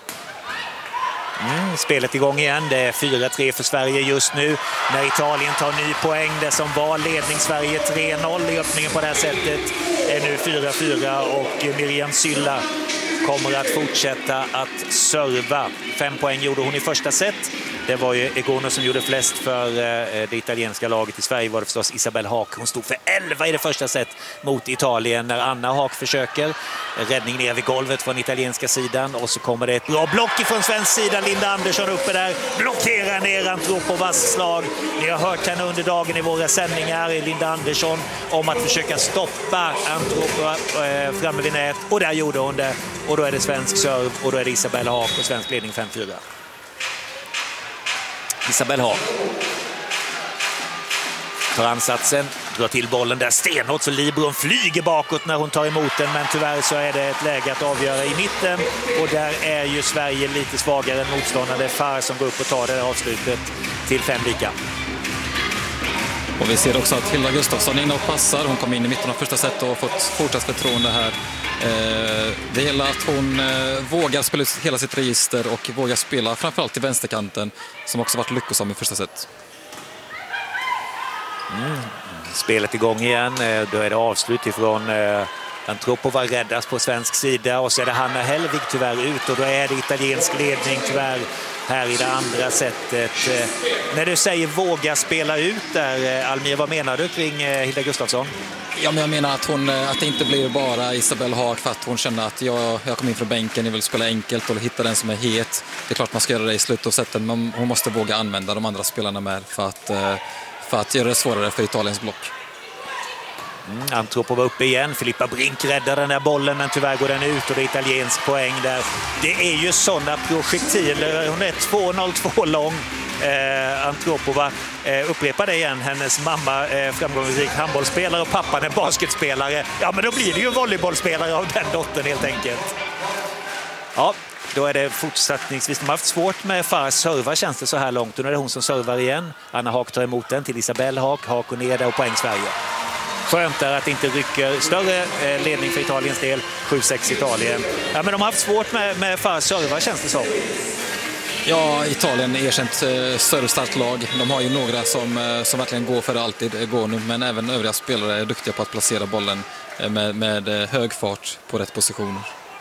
S1: Mm, spelet igång igen. Det är fyra tre för Sverige just nu. När Italien tar ny poäng. Det som var ledning Sverige tre noll i öppningen på det här sättet är nu fyra fyra och Miriam Sylla kommer att fortsätta att serva. Fem poäng gjorde hon i första set. Det var ju Egono som gjorde flest för det italienska laget. I Sverige var det förstås Isabelle Haak. Hon stod för elva i det första set mot Italien när Anna Haak försöker. Räddning ner vid golvet från italienska sidan. Och så kommer det ett bra block ifrån svensk sida. Linda Andersson uppe där. Blockerar ner Antropovas slag. Ni har hört henne under dagen i våra sändningar. Linda Andersson om att försöka stoppa Antropova eh, framme vid nät. Och där gjorde hon det. Och då är det svensk serve. Och då är det Isabelle Haak och svensk ledning fem fyra. Isabelle Haak tar ansatsen, drar till bollen där stenhårt så Libron flyger bakåt när hon tar emot den, men tyvärr så är det ett läge att avgöra i mitten och där är ju Sverige lite svagare än motståndare. Det är Far som går upp och tar det avslutet till fem lika.
S2: Och vi ser också att Hilda Gustafsson är inne och passar. Hon kom in i mitten av första set och har fått fortsatt förtroende här. Det gäller att hon vågar spela ut hela sitt register och vågar spela framförallt i vänsterkanten som också varit lyckosam i första set.
S1: Mm. Spelet igång igen. Då är det avslut ifrån Antropova räddas på svensk sida och så är det Hanna Hellvig tyvärr ut och då är det italiensk ledning tyvärr här i det andra sättet. När du säger våga spela ut där, Almir, vad menar du kring Hilda Gustafsson?
S2: Ja, men jag menar att, hon, att det inte blir bara Isabelle Haak för att hon känner att jag, jag kommer in från bänken, jag vill spela enkelt och hitta den som är het. Det är klart man ska göra det i slutet av sätten, men hon måste våga använda de andra spelarna med för att, för att göra det svårare för Italiens block.
S1: Mm, Antropov var uppe igen. Filippa Brink räddar den där bollen, men tyvärr går den ut och det är italiensk poäng där. Det är ju sådana projektiler. Hon är två noll två lång. Eh, Antropova eh, upprepar det igen. Hennes mamma eh, framgångsrik handbollsspelare och pappan är basketspelare. Ja, men då blir det ju volleybollspelare av den dottern helt enkelt. Ja, då är det fortsättningsvis. De har haft svårt med Faras serva, känns det så här långt. Och nu är det hon som servar igen. Anna Haak tar emot den till Isabelle Haak. Haak och ner där och poäng Sverige. Skönt är att det inte rycker större ledning för Italiens del. sju sex Italien. Ja, men de har haft svårt med, med Faras serva, känns det som.
S2: Ja, Italien är erkänt eh, större starkt lag. De har ju några som, eh, som verkligen går för det alltid, går nu, men även övriga spelare är duktiga på att placera bollen eh, med, med eh, hög fart på rätt positioner.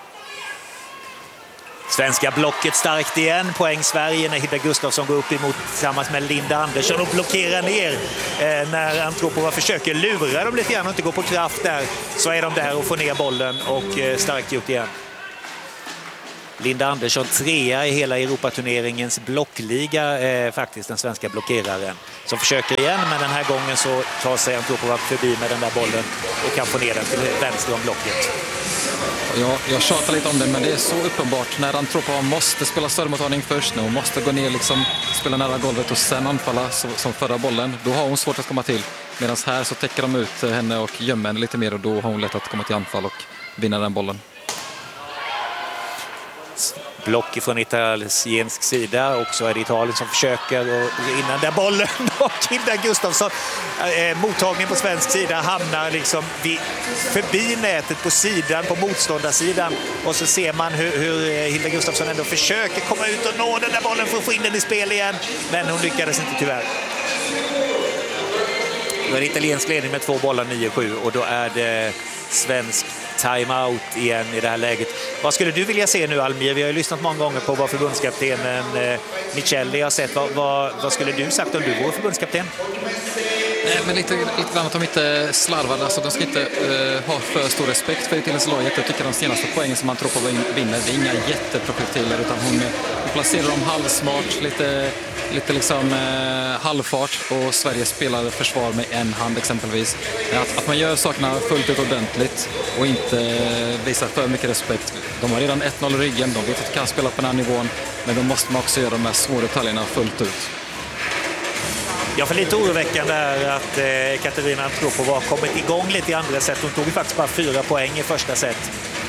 S1: Svenska blocket starkt igen. Poäng Sverige när Hilda Gustafsson går upp emot tillsammans med Linda Andersson och blockerar ner eh, när Antropova försöker lura dem lite grann och inte gå på kraft där. Så är de där och får ner bollen och eh, starkt gjort igen. Linda Andersson trea i hela Europaturneringens blockliga, eh, faktiskt den svenska blockeraren. Som försöker igen, men den här gången så tar sig Antropova förbi med den där bollen och kan få ner den till vänster om blocket.
S2: Jag, jag tjatar lite om det, men det är så uppenbart när Antropova måste spela servemottagning först, när hon måste gå ner, liksom, spela nära golvet och sen anfalla så, som förra bollen. Då har hon svårt att komma till. Medan här så täcker de ut henne och gömmer henne lite mer och då har hon lätt att komma till anfall och vinna den bollen.
S1: Block från italiensk sida och så är det Italien som försöker och innan där bollen och Hilda Gustafsson eh, mottagningen på svensk sida hamnar liksom vid, förbi nätet på sidan, på motståndarsidan och så ser man hur, hur Hilda Gustafsson ändå försöker komma ut och nå den där bollen för att få in den i spel igen, men hon lyckades inte tyvärr. Då är det italiensk ledning med två bollar nio sju och då är det svensk timeout igen i det här läget. Vad skulle du vilja se nu, Almir? Vi har ju lyssnat många gånger på vad förbundskaptenen eh, Michelli har sett. Vad, vad, vad skulle du sagt om du vore förbundskapten?
S2: Nej, men lite, lite grann att de inte slarvar. Alltså, de ska inte uh, ha för stor respekt för italienska laget. Jag tycker de senaste poängen som Antropova vinner, det är inga jätteprojektiler utan hon, hon placerar dem halvsmart, lite, lite liksom uh, halvfart och Sverige spelar försvar med en hand exempelvis. Att, att man gör sakerna fullt ut ordentligt och inte uh, visar för mycket respekt. De har redan ett noll i ryggen, de vet att de kan spela på den här nivån, men då måste man också göra de här små detaljerna fullt ut.
S1: Ja, för lite oroväckande är att eh, Katarina Antropova har kommit igång lite i andra set. Hon tog ju faktiskt bara fyra poäng i första set.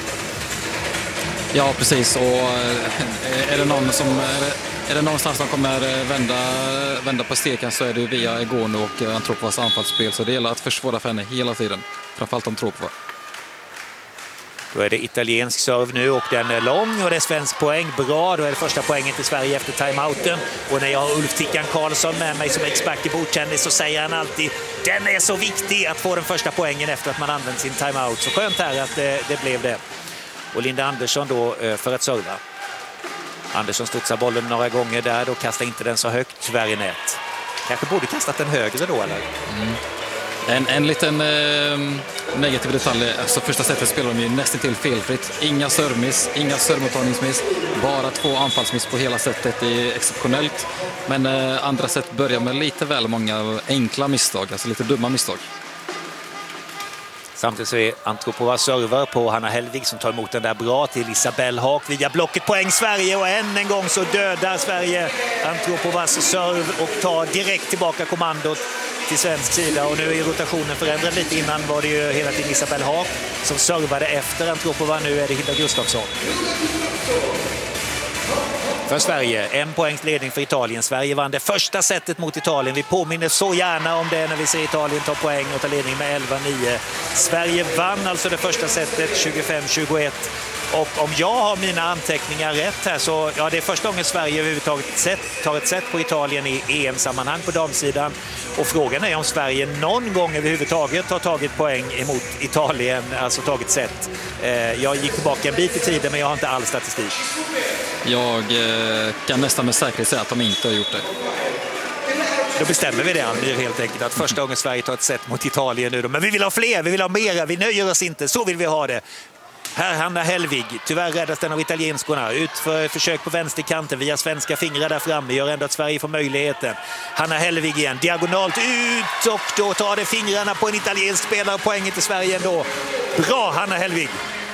S2: Ja, precis. Och eh, är det någon som är det, är det någonstans som kommer vända, vända på steken så är det via Egonu och Antropovas anfallsspel. Så det gäller att försvåra för henne hela tiden. Framförallt Antropova.
S1: Då är det italiensk serve nu och den är lång och det är svensk poäng. Bra, då är det första poängen till Sverige efter timeouten. Och när jag har Ulf Tickan Karlsson med mig som expert i bordtennis så säger han alltid den är så viktig att få den första poängen efter att man använt sin timeout. Så skönt här att det, det blev det. Och Linda Andersson då för att serva. Andersson studsar bollen några gånger där, då kastar inte den så högt, tyvärr i nät. Kanske borde kastat den högre då, eller?
S2: Mm. En, en liten eh, negativ detalj, alltså första sättet spelar de ju nästan till felfritt. Inga servmiss, inga servmottagningsmiss, bara två anfallsmiss på hela sättet är exceptionellt. Men eh, andra sätt börjar med lite väl många enkla misstag, alltså lite dumma misstag.
S1: Samtidigt så är Antropova server på Hanna Hellvig som tar emot den där bra till Isabelle Haak via blocket, poäng Sverige och än en gång så dödar Sverige Antropovas serve och tar direkt tillbaka kommandot till svensk sida och nu är rotationen förändrad lite. Innan var det ju hela tiden Isabelle Haak som servade efter Antropova, nu är det Hilda Gustafsson. För Sverige, en poängs ledning för Italien. Sverige vann det första setet mot Italien. Vi påminner så gärna om det när vi ser Italien ta poäng och ta ledning med elva nio. Sverige vann alltså det första setet tjugofem tjugoett. Och om jag har mina anteckningar rätt här så ja, det är första gången Sverige överhuvudtaget sett, tar ett set på Italien i E M-sammanhang på damsidan. Och frågan är om Sverige någon gång överhuvudtaget har tagit poäng emot Italien, alltså tagit set. Eh, jag gick tillbaka en bit i tiden men jag har inte all statistik.
S2: Jag eh, kan nästan med säkerhet säga att de inte har gjort det.
S1: Då bestämmer vi det, Almir, helt enkelt. Att första gången Sverige tar ett set mot Italien nu. Då. Men vi vill ha fler, vi vill ha mera, vi nöjer oss inte. Så vill vi ha det. Här Hanna Hellvig, tyvärr räddas den av italienskorna. Ut för försök på vänsterkanten via svenska fingrar där framme. Gör ändå att Sverige får möjligheten. Hanna Hellvig igen, diagonalt ut och då tar det fingrarna på en italiensk spelare. Poängen till Sverige ändå. Bra Hanna Hellvig.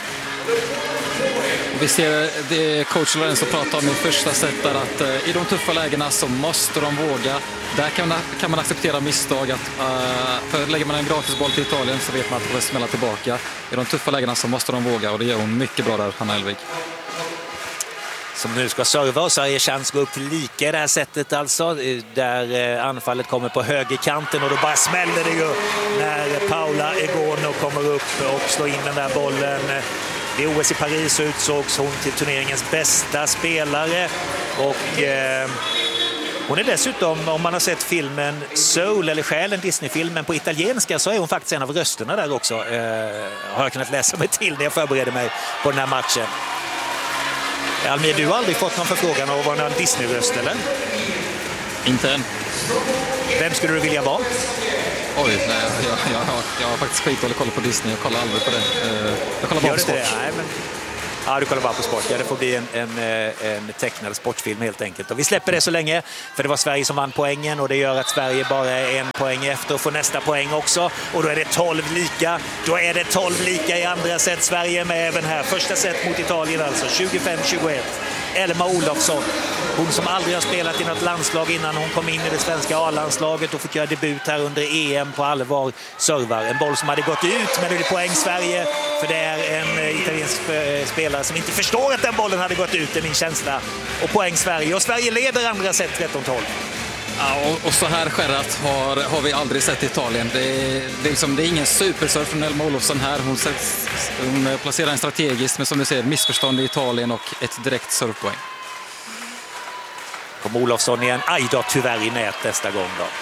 S2: Vi ser det coach Lorenzo pratar om i första set där, att uh, i de tuffa lägena så måste de våga. Där kan man, kan man acceptera misstag. Att, uh, för lägger man en gratisboll till Italien så vet man att det kommer smälla tillbaka. I de tuffa lägena så måste de våga och det gör hon mycket bra där, Hanna Hellvig.
S1: Som nu ska serva och Sverige chans gå upp lika i det här sättet alltså. Där anfallet kommer på högerkanten och då bara smäller det ju när Paula Egono kommer upp och slår in den där bollen. Vid O S i Paris så utsågs hon till turneringens bästa spelare och eh, hon är dessutom, om man har sett filmen Soul eller Själen, Disney-filmen på italienska, så är hon faktiskt en av rösterna där också. Eh, har jag kunnat läsa mig till när jag förberedde mig på den här matchen. Almir, du har aldrig fått någon förfrågan av att vara en Disney-röst, eller?
S2: Inte än.
S1: Vem skulle du vilja vara?
S2: Oj, nej, jag, jag, jag, jag har faktiskt skitdålig koll på Disney. Jag kollar aldrig på det. Jag kollar bara på sport.
S1: Nej, men... Ja, du kollar bara på sport. Ja, det får bli en, en, en tecknad sportfilm helt enkelt. Och vi släpper det så länge, för det var Sverige som vann poängen och det gör att Sverige bara är en poäng efter och får nästa poäng också. Och då är det tolv lika. Då är det tolv lika i andra set. Sverige med även här. Första set mot Italien alltså, tjugofem tjugoett. Elma Olofsson, hon som aldrig har spelat i något landslag innan hon kom in i det svenska A-landslaget och fick göra debut här under E M på allvar, servar. En boll som hade gått ut, men det är poäng Sverige, för det är en italiensk spelare som inte förstår att den bollen hade gått ut, är min känsla. Och poäng Sverige, och Sverige leder andra set tretton tolv.
S2: Ja, och, och så här skärrat har, har vi aldrig sett i Italien. Det är, det är, liksom, det är ingen supersurf från Elma Olofsson här. Hon, sätts, hon placerar en strategiskt, men som du ser, missförstånd i Italien och ett direkt surfpoäng.
S1: Kom Olofsson igen. Aj då, tyvärr i nät nästa gång då.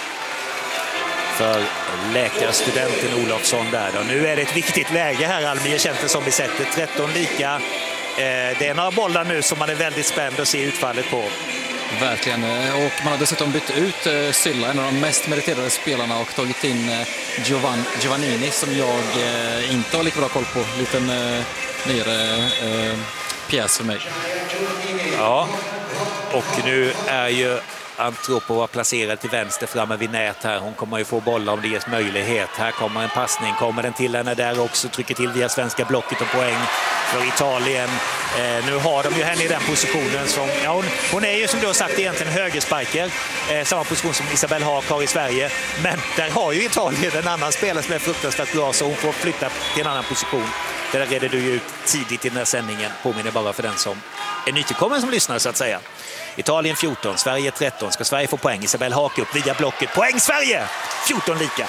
S1: För läkarstudenten Olofsson där då. Nu är det ett viktigt läge här, Almir, känns det som vi sätter tretton lika. Eh, det är några bollar nu som man är väldigt spänd att se utfallet på.
S2: Verkligen, och man har dessutom bytt ut uh, Sylla, en av de mest meriterade spelarna, och tagit in uh, Giovan, Giovannini som jag uh, inte har lika bra koll på. Liten uh, nyare uh, pjäs för mig.
S1: Ja, och nu är ju Antropova placerad till vänster framme vid nät här. Hon kommer ju få bollar om det ges möjlighet. Här kommer en passning, kommer den till henne där också, trycker till via svenska blocket och poäng för Italien. Eh, nu har de ju henne i den positionen som, ja, hon, hon är ju som du har sagt egentligen högerspiker, eh, samma position som Isabelle Haak har i Sverige, men där har ju Italien en annan spelare som är fruktansvärt bra, så hon får flytta till en annan position. Det där redde du ju ut tidigt i den här sändningen, påminner bara för den som är nytillkommen som lyssnar så att säga. Italien fjorton, Sverige tretton. Ska Sverige få poäng? Isabelle Haak upp via blocket. Poäng Sverige! fjorton lika.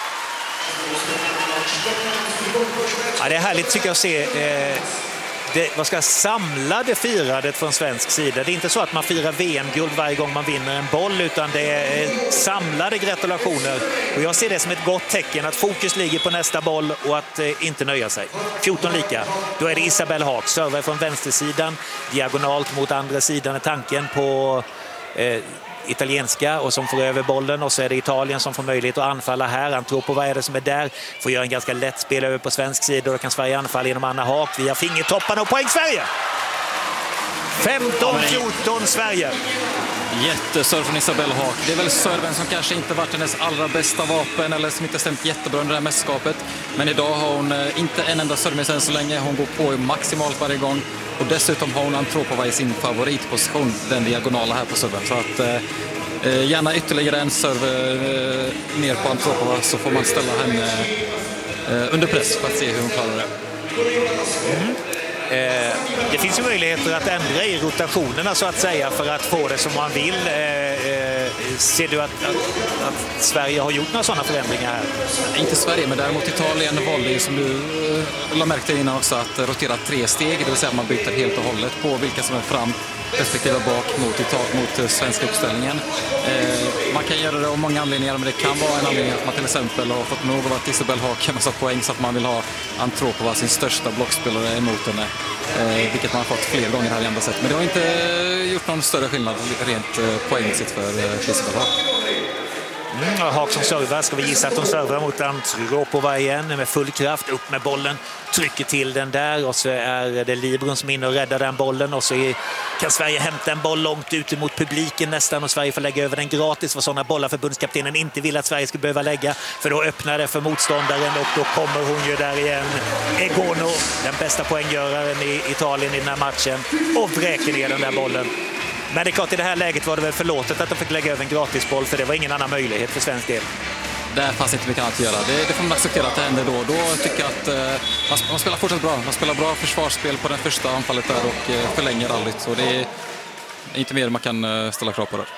S1: Ja, det är härligt tycker jag att se eh, det, vad ska samla det firandet från svensk sida. Det är inte så att man firar V M-guld varje gång man vinner en boll, utan det är samlade gratulationer. Och jag ser det som ett gott tecken att fokus ligger på nästa boll och att eh, inte nöja sig. fjorton lika. Då är det Isabelle Haak, servar från vänstersidan, diagonalt mot andra sidan är tanken på eh, italienska, och som får över bollen, och så är det Italien som får möjlighet att anfalla här. Antropova är det som är där, får göra en ganska lätt spel över på svensk sida, och då kan Sverige anfalla genom Anna Haak via fingertopparna, och poäng Sverige! femton fjorton Sverige.
S2: Jätteserv från Isabelle Haak. Det är väl serven som kanske inte varit hennes allra bästa vapen, eller som inte stämt jättebra under det här mästerskapet. Men idag har hon inte en enda serv än så länge. Hon går på maximalt varje gång. Och dessutom har hon Antropova i sin favoritposition, den diagonala här på serven. Så att eh, gärna ytterligare en serv eh, ner på Antropova, så får man ställa henne eh, under press för att se hur hon klarar det.
S1: Mm. Eh, det finns ju möjligheter att ändra i rotationerna så att säga för att få det som man vill. Eh, eh, ser du att, att, att Sverige har gjort några sådana förändringar här?
S2: Inte Sverige, men däremot Italien valde ju, som du eh, la märke till innan också, att rotera tre steg. Det vill säga att man byter helt och hållet på vilka som är fram respektive bak mot, mot uh, svenska uppställningen. Eh, man kan göra det av många anledningar, men det kan vara en anledning att man till exempel har fått nog av att Isabelle Haak en massa poäng, så att man vill ha Antropova, sin största blockspelare, emot henne. Eh, vilket man har fått fler gånger här i andra sätt. Men det har inte uh, gjort någon större skillnad rent uh, poängmässigt för uh, Isabelle Haak.
S1: Mm, Haak som servar, ska vi gissa att de servar mot Antropova igen med full kraft, upp med bollen, trycker till den där och så är det Libron som är inne och räddar den bollen och så är, kan Sverige hämta en boll långt ut mot publiken nästan och Sverige får lägga över den gratis, för sådana bollar förbundskaptenen inte vill att Sverige ska behöva lägga, för då öppnar det för motståndaren och då kommer hon ju där igen, Egono, den bästa poänggöraren i Italien i den här matchen, och vräker ner den där bollen. Men det är klart, i det här läget var det väl förlåtet att de fick lägga över en gratisboll, för det var ingen annan möjlighet för svensk del.
S2: Där fanns inte mycket annat att göra. Det, det får man acceptera att det händer då. Då tycker jag att eh, man, man spelar fortsatt bra. Man spelar bra försvarsspel på den första anfallet där och eh, förlänger rallyt. Så det är inte mer man kan eh, ställa krav på där.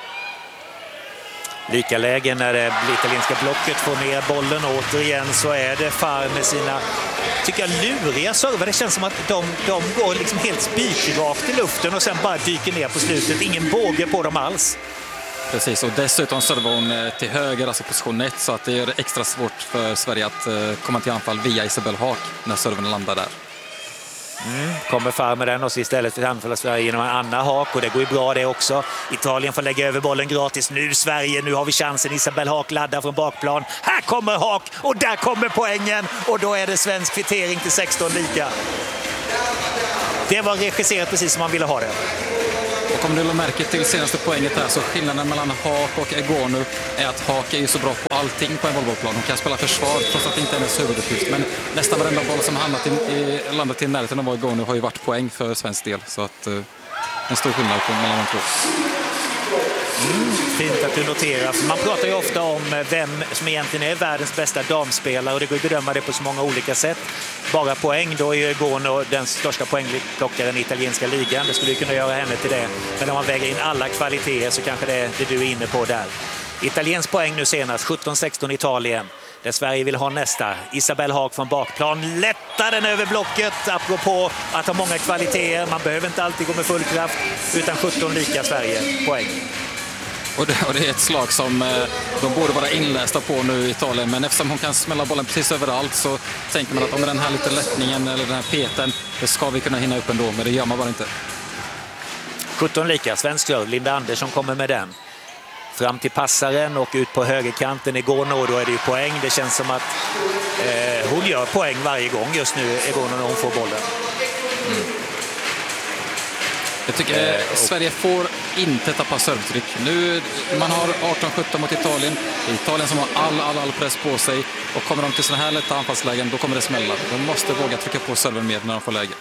S1: Lika läge när det italienska blocket får ner bollen. Återigen så är det Far med sina, tycker jag, luriga server. Det känns som att de, de går liksom helt spikrakt i luften och sen bara dyker ner på slutet. Ingen båge på dem alls.
S2: Precis, och dessutom servar hon till höger, alltså position ett, så att det gör det extra svårt för Sverige att komma till anfall via Isabelle Haak när serven landar där.
S1: Mm, kommer Far med den och så istället för anfalla Sverige genom Anna Haak, och det går ju bra det också. Italien får lägga över bollen gratis. Nu Sverige, nu har vi chansen. Isabelle Haak laddar från bakplan. Här kommer Haak och där kommer poängen och då är det svensk kvittering till sexton lika. Det var regisserat precis som man ville ha det.
S2: Och om du lade märke till senaste poänget här, så skillnaden mellan Haak och Egonu är att Haak är ju så bra på allting på en volleybollplan. Hon kan spela försvar trots att det inte är hennes huvuduppgift. Men nästan varenda boll som hamnat i, i, landat i närheten av Egonu har ju varit poäng för svensk del. Så att eh, en stor skillnad på mellan de två.
S1: Mm, fint att du noterar. Man pratar ju ofta om vem som egentligen är världens bästa damspelare och det går att bedöma det på så många olika sätt. Bara poäng, då är ju Egono den största poängplockaren i italienska ligan. Det skulle ju kunna göra henne till det. Men om man väger in alla kvaliteter så kanske det är det du är inne på där. Italiensk poäng nu senast, sjutton sexton Italien. Där Sverige vill ha nästa. Isabelle Haak från bakplan lättar den över blocket, apropå att ha många kvaliteter. Man behöver inte alltid gå med full kraft, utan sjutton lika Sverige poäng.
S2: Och det, och det är ett slag som eh, de borde vara inlästa på nu i Italien. Men eftersom hon kan smälla bollen precis överallt så tänker man att om den här lite lättningen eller den här peten, det ska vi kunna hinna upp ändå. Men det gör man bara inte.
S1: sjutton lika, svensk röv. Linda Andersson kommer med den. Fram till passaren och ut på högerkanten Egono, och då är det ju poäng. Det känns som att eh, hon gör poäng varje gång just nu, Egono, när hon får bollen.
S2: Mm. Jag tycker eh, Sverige får inte tappa servtryck. Nu, man har arton sjutton mot Italien. Det är Italien som har all, all, all press på sig. Och kommer de till sådana här lätta anfallslägen, då kommer det smälla. De måste våga trycka på serven mer när de får läge.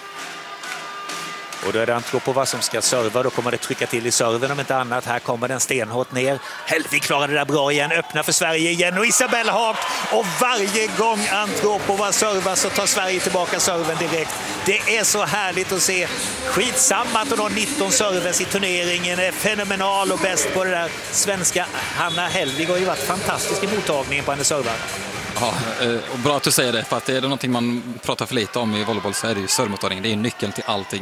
S1: Och då är det Antropova som ska serva. Då kommer det trycka till i serven om inte annat. Här kommer den stenhårt ner. Helvig klarar det där bra igen. Öppnar för Sverige igen. Och Isabelle Haak. Och varje gång Antropova servar så tar Sverige tillbaka serven direkt. Det är så härligt att se. Skitsamma att hon har nitton servers i turneringen. Är fenomenal och bäst på det där. Svenska Hanna Helvig har ju varit fantastisk i mottagningen på hennes servar.
S2: Ja, och bra att du säger det. För att är det någonting man pratar för lite om i volleyboll så är det ju servmottagningen. Det är nyckeln till allting.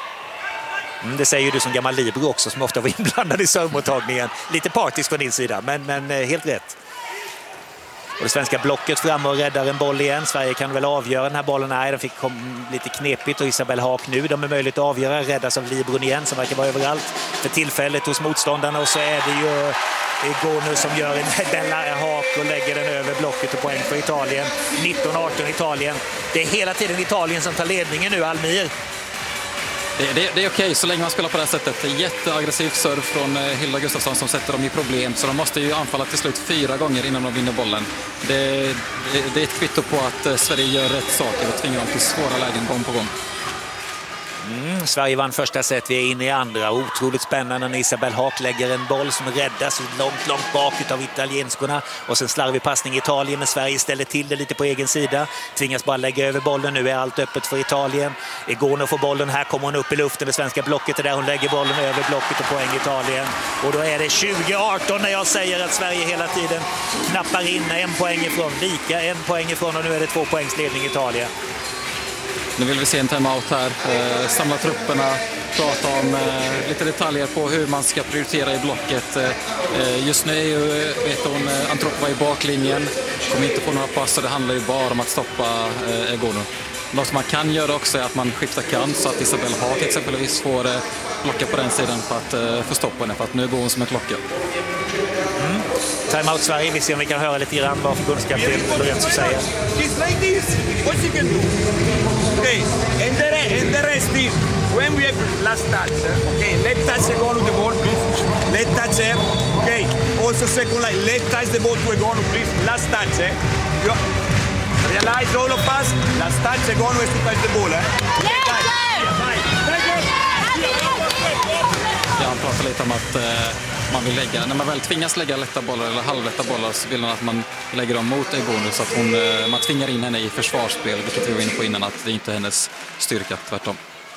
S1: Mm, det säger du som gammal libero också, som ofta var inblandad i servmottagningen. Lite partisk från din sida, men, men helt rätt. Och det svenska blocket framme och räddar en boll igen. Sverige kan väl avgöra den här bollen. Nej, den fick kom lite knepigt och Isabelle Haak nu. De är möjligt att avgöra. Räddas av Libron igen som verkar vara överallt för tillfället hos motståndarna. Och så är det ju Egono som gör en Bella Haak och lägger den över blocket och poäng för Italien. nitton arton Italien. Det är hela tiden Italien som tar ledningen nu, Almir.
S2: Det, det, det är okej så länge man spelar på det här sättet. Det är jätteaggressivt serv från Hilda Gustafsson som sätter dem i problem. Så de måste ju anfalla till slut fyra gånger innan de vinner bollen. Det, det, det är ett kvitto på att Sverige gör rätt saker och tvingar dem till svåra lägen gång på gång.
S1: Mm, Sverige vann första set, vi är inne i andra. Otroligt spännande när Isabelle Haak lägger en boll som räddas långt, långt bak av italienskorna. Och sen slarvig passning i Italien, men Sverige ställer till det lite på egen sida. Tvingas bara lägga över bollen, nu är allt öppet för Italien. Egono får bollen, här kommer hon upp i luften. Det svenska blocket är där hon lägger bollen över blocket och poäng Italien. Och då är det tjugo arton när jag säger att Sverige hela tiden knappar in en poäng ifrån. Lika en poäng ifrån och nu är det två poängs ledning Italien.
S2: Nu vill vi se en timeout här, eh, samla trupperna, prata om eh, lite detaljer på hur man ska prioritera i blocket. Eh, just nu är ju, vet hon, Antropova i baklinjen, kommer inte få några pass och det handlar ju bara om att stoppa eh, Egono. Något man kan göra också är att man skiftar kant så att Isabelle Haak exempelvis får eh, blocka på den sidan för att eh, få stopp på henne, för att nu går hon som en klocka.
S1: Mm. Timeout Sverige. Vi ser om vi kan höra lite grann vad förbundskapten Lorenzo säger.
S3: It's like this. What you can do? Okay, and the, re- and the rest is when we have last touch. eh? Okay, let touch the goal with the ball, please. Let touch her. Okay, also second line. Let touch the ball to a goal, please. Last touch. Eh? You realize all of us. Last touch the goal, has to touch the ball. Eh?
S2: Ja, han pratar lite om att eh, man vill lägga, när man väl tvingas lägga lätta bollar eller halvlätta bollar så vill man att man lägger dem mot Egonu så att hon, eh, man tvingar in henne i försvarsspel, vilket vi var inne på innan att det inte är hennes styrka, tvärtom.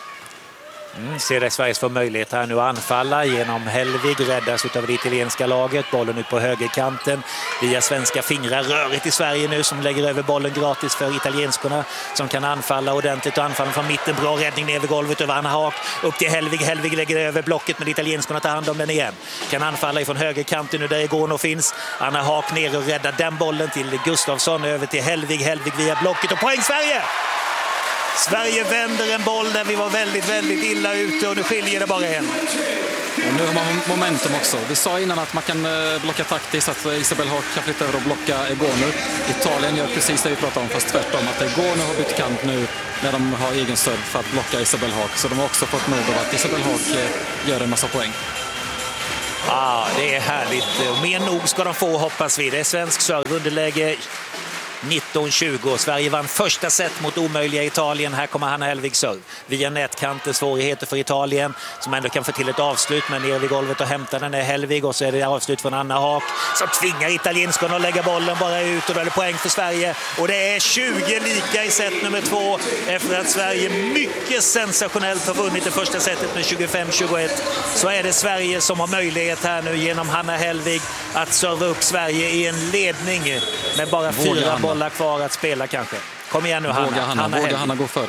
S1: Mm, ser det Sveriges får möjlighet här nu att anfalla genom Hellvig, räddas av det italienska laget, bollen ut på högerkanten via svenska fingrar, rörigt i Sverige nu som lägger över bollen gratis för italienskorna som kan anfalla ordentligt och anfalla från mitten, bra räddning ner vid golvet över Anna Haak, upp till Hellvig, Hellvig lägger över blocket men italienskorna tar hand om den igen, kan anfalla ifrån högerkanten nu där Egonu finns, Anna Haak ner och räddar den bollen till Gustafsson, över till Hellvig, Hellvig via blocket och poäng Sverige! Sverige vänder en boll där vi var väldigt, väldigt illa ute och nu skiljer det bara en.
S2: Och nu har man momentum också. Vi sa innan att man kan blocka taktiskt, att Isabel Haak kan flytta över och blocka Egonu. Italien gör precis det vi pratar om, fast tvärtom. Att Egonu har bytt kant nu när de har egen serve för att blocka Isabel Haak. Så de har också fått nog av att Isabel Haak gör en massa poäng.
S1: Ja, ah, det är härligt. Mer nog ska de få, hoppas vi. Det är svensk serve, underläge nitton tjugo. Sverige vann första set mot omöjliga Italien. Här kommer Hanna Hellvig serve. Via nätkanten, svårigheter för Italien som ändå kan få till ett avslut, men ner vid golvet och hämtar den är Hellvig och så är det avslut från Anna Haak som tvingar italienskorna att lägga bollen bara ut och då är det poäng för Sverige. Och det är tjugo lika i set nummer två efter att Sverige mycket sensationellt har vunnit det första setet med tjugofem tjugoett. Så är det Sverige som har möjlighet här nu genom Hanna Hellvig att serva upp Sverige i en ledning med bara
S2: Våga
S1: fyra
S2: Hanna.
S1: bollar kvar att spela kanske. Kom igen nu Hanna.
S2: Våga Hanna,
S1: Hanna,
S2: Våga Hanna gå före.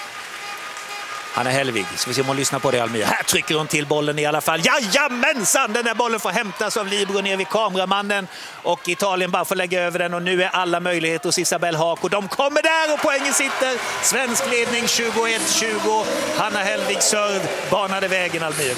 S1: Hanna Hellvig. Ska vi se om hon lyssnar på det, Almir. Här trycker hon till bollen i alla fall. Jajamensan! Den där bollen får hämtas av Libro ner vid kameramannen. Och Italien bara får lägga över den. Och nu är alla möjligheter hos Isabel Haak. Och de kommer där och poängen sitter. Svensk ledning tjugoett tjugo. Hanna Hellvig serve. Banade vägen, Almir.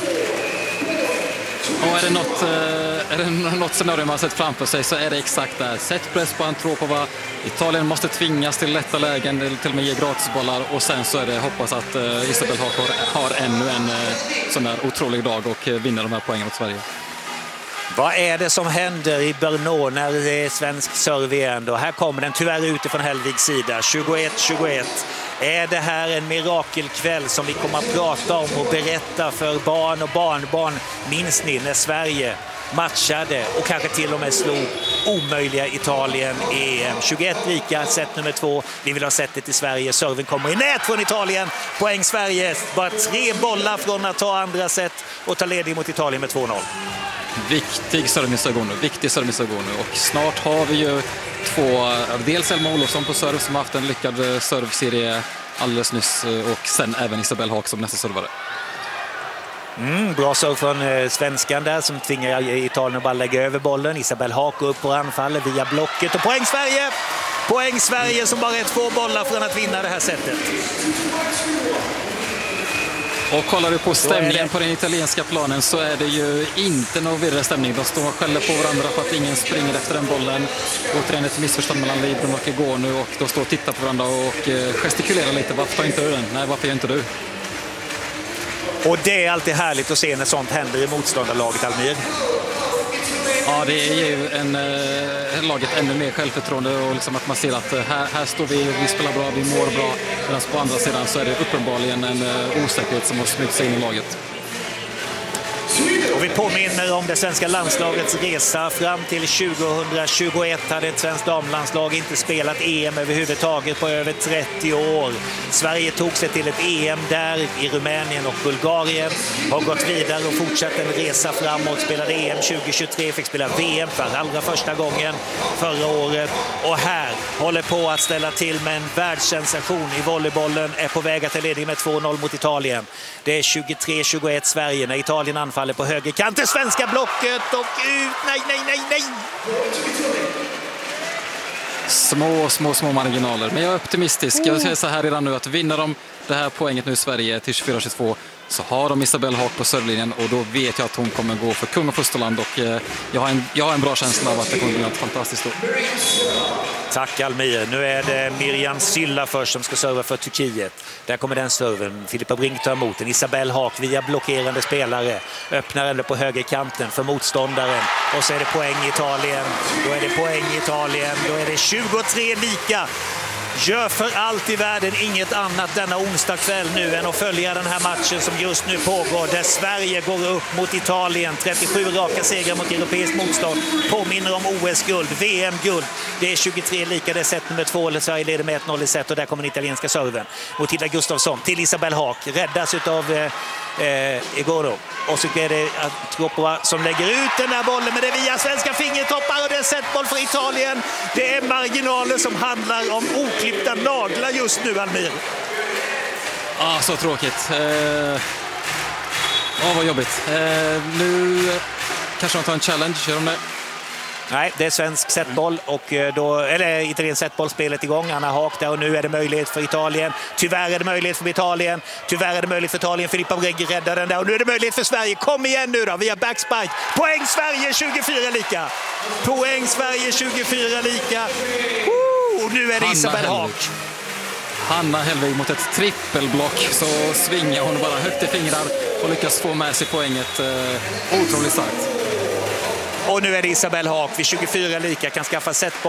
S2: Och är det något, är det något scenario man har sett framför sig så är det exakt där. Sätt press på Antropova. Italien måste tvingas till lätta lägen, till och med ge gratisbollar. Och sen så är det hoppas att Isabel Haak har, har ännu en sån där otrolig dag och vinner de här poängen mot Sverige.
S1: Vad är det som händer i Brno när det är svensk serve igen då? Här kommer den tyvärr utifrån Hellvigs sida. tjugoett tjugoett. Är det här en mirakelkväll som vi kommer att prata om och berätta för barn och barnbarn? Minns ni när Sverige matchade och kanske till och med slog omöjliga Italien i E M? tjugoett lika, set nummer två. Vi vill ha setet i Sverige. Serven kommer i nät från Italien. Poäng Sverige. Bara tre bollar från att ta andra set och ta ledning mot Italien med två noll.
S2: Viktig service Egonu, viktig service Egonu. Och snart har vi ju två, dels Elma Olofsson på serve som har haft en lyckad serveserie alldeles nyss och sen även Isabel Haak som nästa servare.
S1: Mm, bra serve från eh, svenskan där som tvingar Italien att bara lägga över bollen. Isabel Haak upp på anfallet via blocket och poäng Sverige! Poäng Sverige som bara är två bollar från att vinna det här sättet.
S2: Och kollar du på stämningen på den italienska planen så är det ju inte någon vidare stämning. De står och skäller på varandra för att ingen springer efter den bollen. Återigen ett missförstånd mellan Libron och Egonu och de står och tittar på varandra och gestikulerar lite. Varför tar inte du den? Nej, varför gör inte du?
S1: Och det är alltid härligt att se när sånt händer i motståndarlaget, Almir.
S2: Ja, det är ju en, en laget ännu mer självförtroende och liksom att man ser att här, här står vi, vi spelar bra, vi mår bra. Medan på andra sidan så är det uppenbarligen en osäkerhet som har smygt sig in i laget.
S1: Och vi påminner om det svenska landslagets resa fram till tjugohundratjugoett hade ett svenskt damlandslag inte spelat E M överhuvudtaget på över trettio år. Sverige tog sig till ett E M där i Rumänien och Bulgarien, har gått vidare och fortsatt en resa framåt, spelade E M tjugohundratjugotre, fick spela V M för allra första gången förra året och här håller på att ställa till med en världssensation i volleybollen, är på väg att ta ledning med två noll mot Italien. Det är tjugotre tjugoett Sverige när Italien anfaller på högerkant, det svenska blocket och ut, nej, nej, nej, nej!
S2: Små, små, små marginaler. Men jag är optimistisk. Jag säger så här redan nu att vinner de det här poänget nu i Sverige till tjugofyra tjugotvå så har de Isabelle Haak på servlinjen och då vet jag att hon kommer gå för kung och fosterland och eh, jag, har en, jag har en bra känsla av att det kommer bli något fantastiskt då.
S1: Tack Almir. Nu är det Miriam Sylla först som ska serva för Turkiet. Där kommer den serven. Filippa Brink tar emot den. Isabelle Haak via blockerande spelare. Öppnar ändå på högerkanten för motståndaren. Och så är det poäng i Italien. Då är det poäng i Italien. Då är det tjugotre lika. Gör för allt i världen inget annat denna onsdag kväll nu än att följa den här matchen som just nu pågår där Sverige går upp mot Italien. trettiosju raka segrar mot europeiskt motstånd. Påminner om O S-guld, V M-guld. Det är tjugotre lika, det är set nummer två. Sverige leder med ett noll i set och där kommer den italienska serven. Mot Hilda Gustafsson till Isabelle Haak. Räddas av eh, eh, Igoro. Och så är det Antropova som lägger ut den här bollen, men det är via svenska fingertoppar och det är setboll för Italien. Det är marginaler som handlar om oklippta naglar just nu, Almir.
S2: Ah, så tråkigt. Eh... Oh, vad jobbigt. Eh, nu kanske de tar en challenge, gör de det?
S1: Nej, det är svensk setboll och då, eller italiensk setbollspelet igång. Anna Haak där och nu är det möjlighet för Italien. Tyvärr är det möjlighet för Italien. Tyvärr är det möjlighet för Italien. Filippa Brink räddar den där och nu är det möjlighet för Sverige. Kom igen nu då, via backspike. Poäng Sverige, tjugofyra lika. Poäng Sverige, tjugofyra lika. Woo! Och nu är det Isabelle Haak.
S2: Hanna Hellvig mot ett trippelblock, så svingar hon bara högt i fingrar och lyckas få med sig poänget. Eh, otroligt starkt.
S1: Och nu är det Isabelle Haak vid tjugofyra lika, kan skaffa set